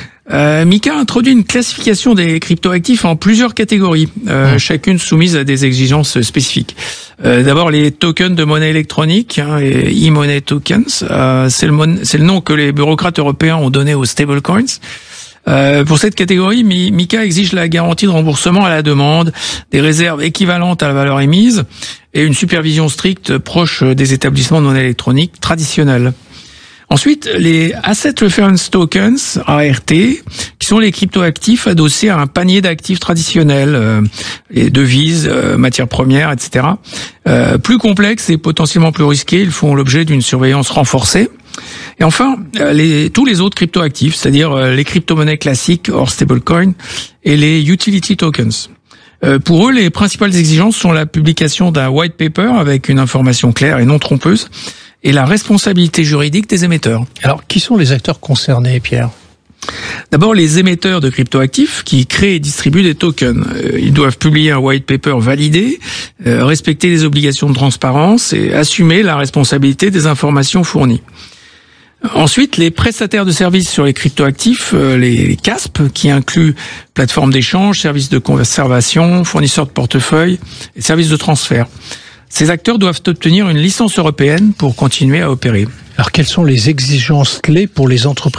MiCA introduit une classification des cryptoactifs en plusieurs catégories, chacune soumise à des exigences spécifiques. D'abord, les tokens de monnaie électronique, les e-money tokens, c'est le nom que les bureaucrates européens ont donné aux stablecoins. Pour cette catégorie, MiCA exige la garantie de remboursement à la demande, des réserves équivalentes à la valeur émise et une supervision stricte proche des établissements de monnaie électronique traditionnels. Ensuite, les Asset Reference Tokens, ART, qui sont les cryptoactifs adossés à un panier d'actifs traditionnels, les devises, matières premières, etc. Plus complexes et potentiellement plus risqués, ils font l'objet d'une surveillance renforcée. Et enfin, tous les autres cryptoactifs, c'est-à-dire les crypto-monnaies classiques hors stablecoin et les utility tokens. Pour eux, les principales exigences sont la publication d'un white paper avec une information claire et non trompeuse et la responsabilité juridique des émetteurs. Alors, qui sont les acteurs concernés, Pierre ? D'abord, les émetteurs de cryptoactifs qui créent et distribuent des tokens. Ils doivent publier un white paper validé, respecter les obligations de transparence et assumer la responsabilité des informations fournies. Ensuite, les prestataires de services sur les cryptoactifs, les CASP, qui incluent plateformes d'échange, services de conservation, fournisseurs de portefeuille et services de transfert. Ces acteurs doivent obtenir une licence européenne pour continuer à opérer. Alors, quelles sont les exigences clés pour les entreprises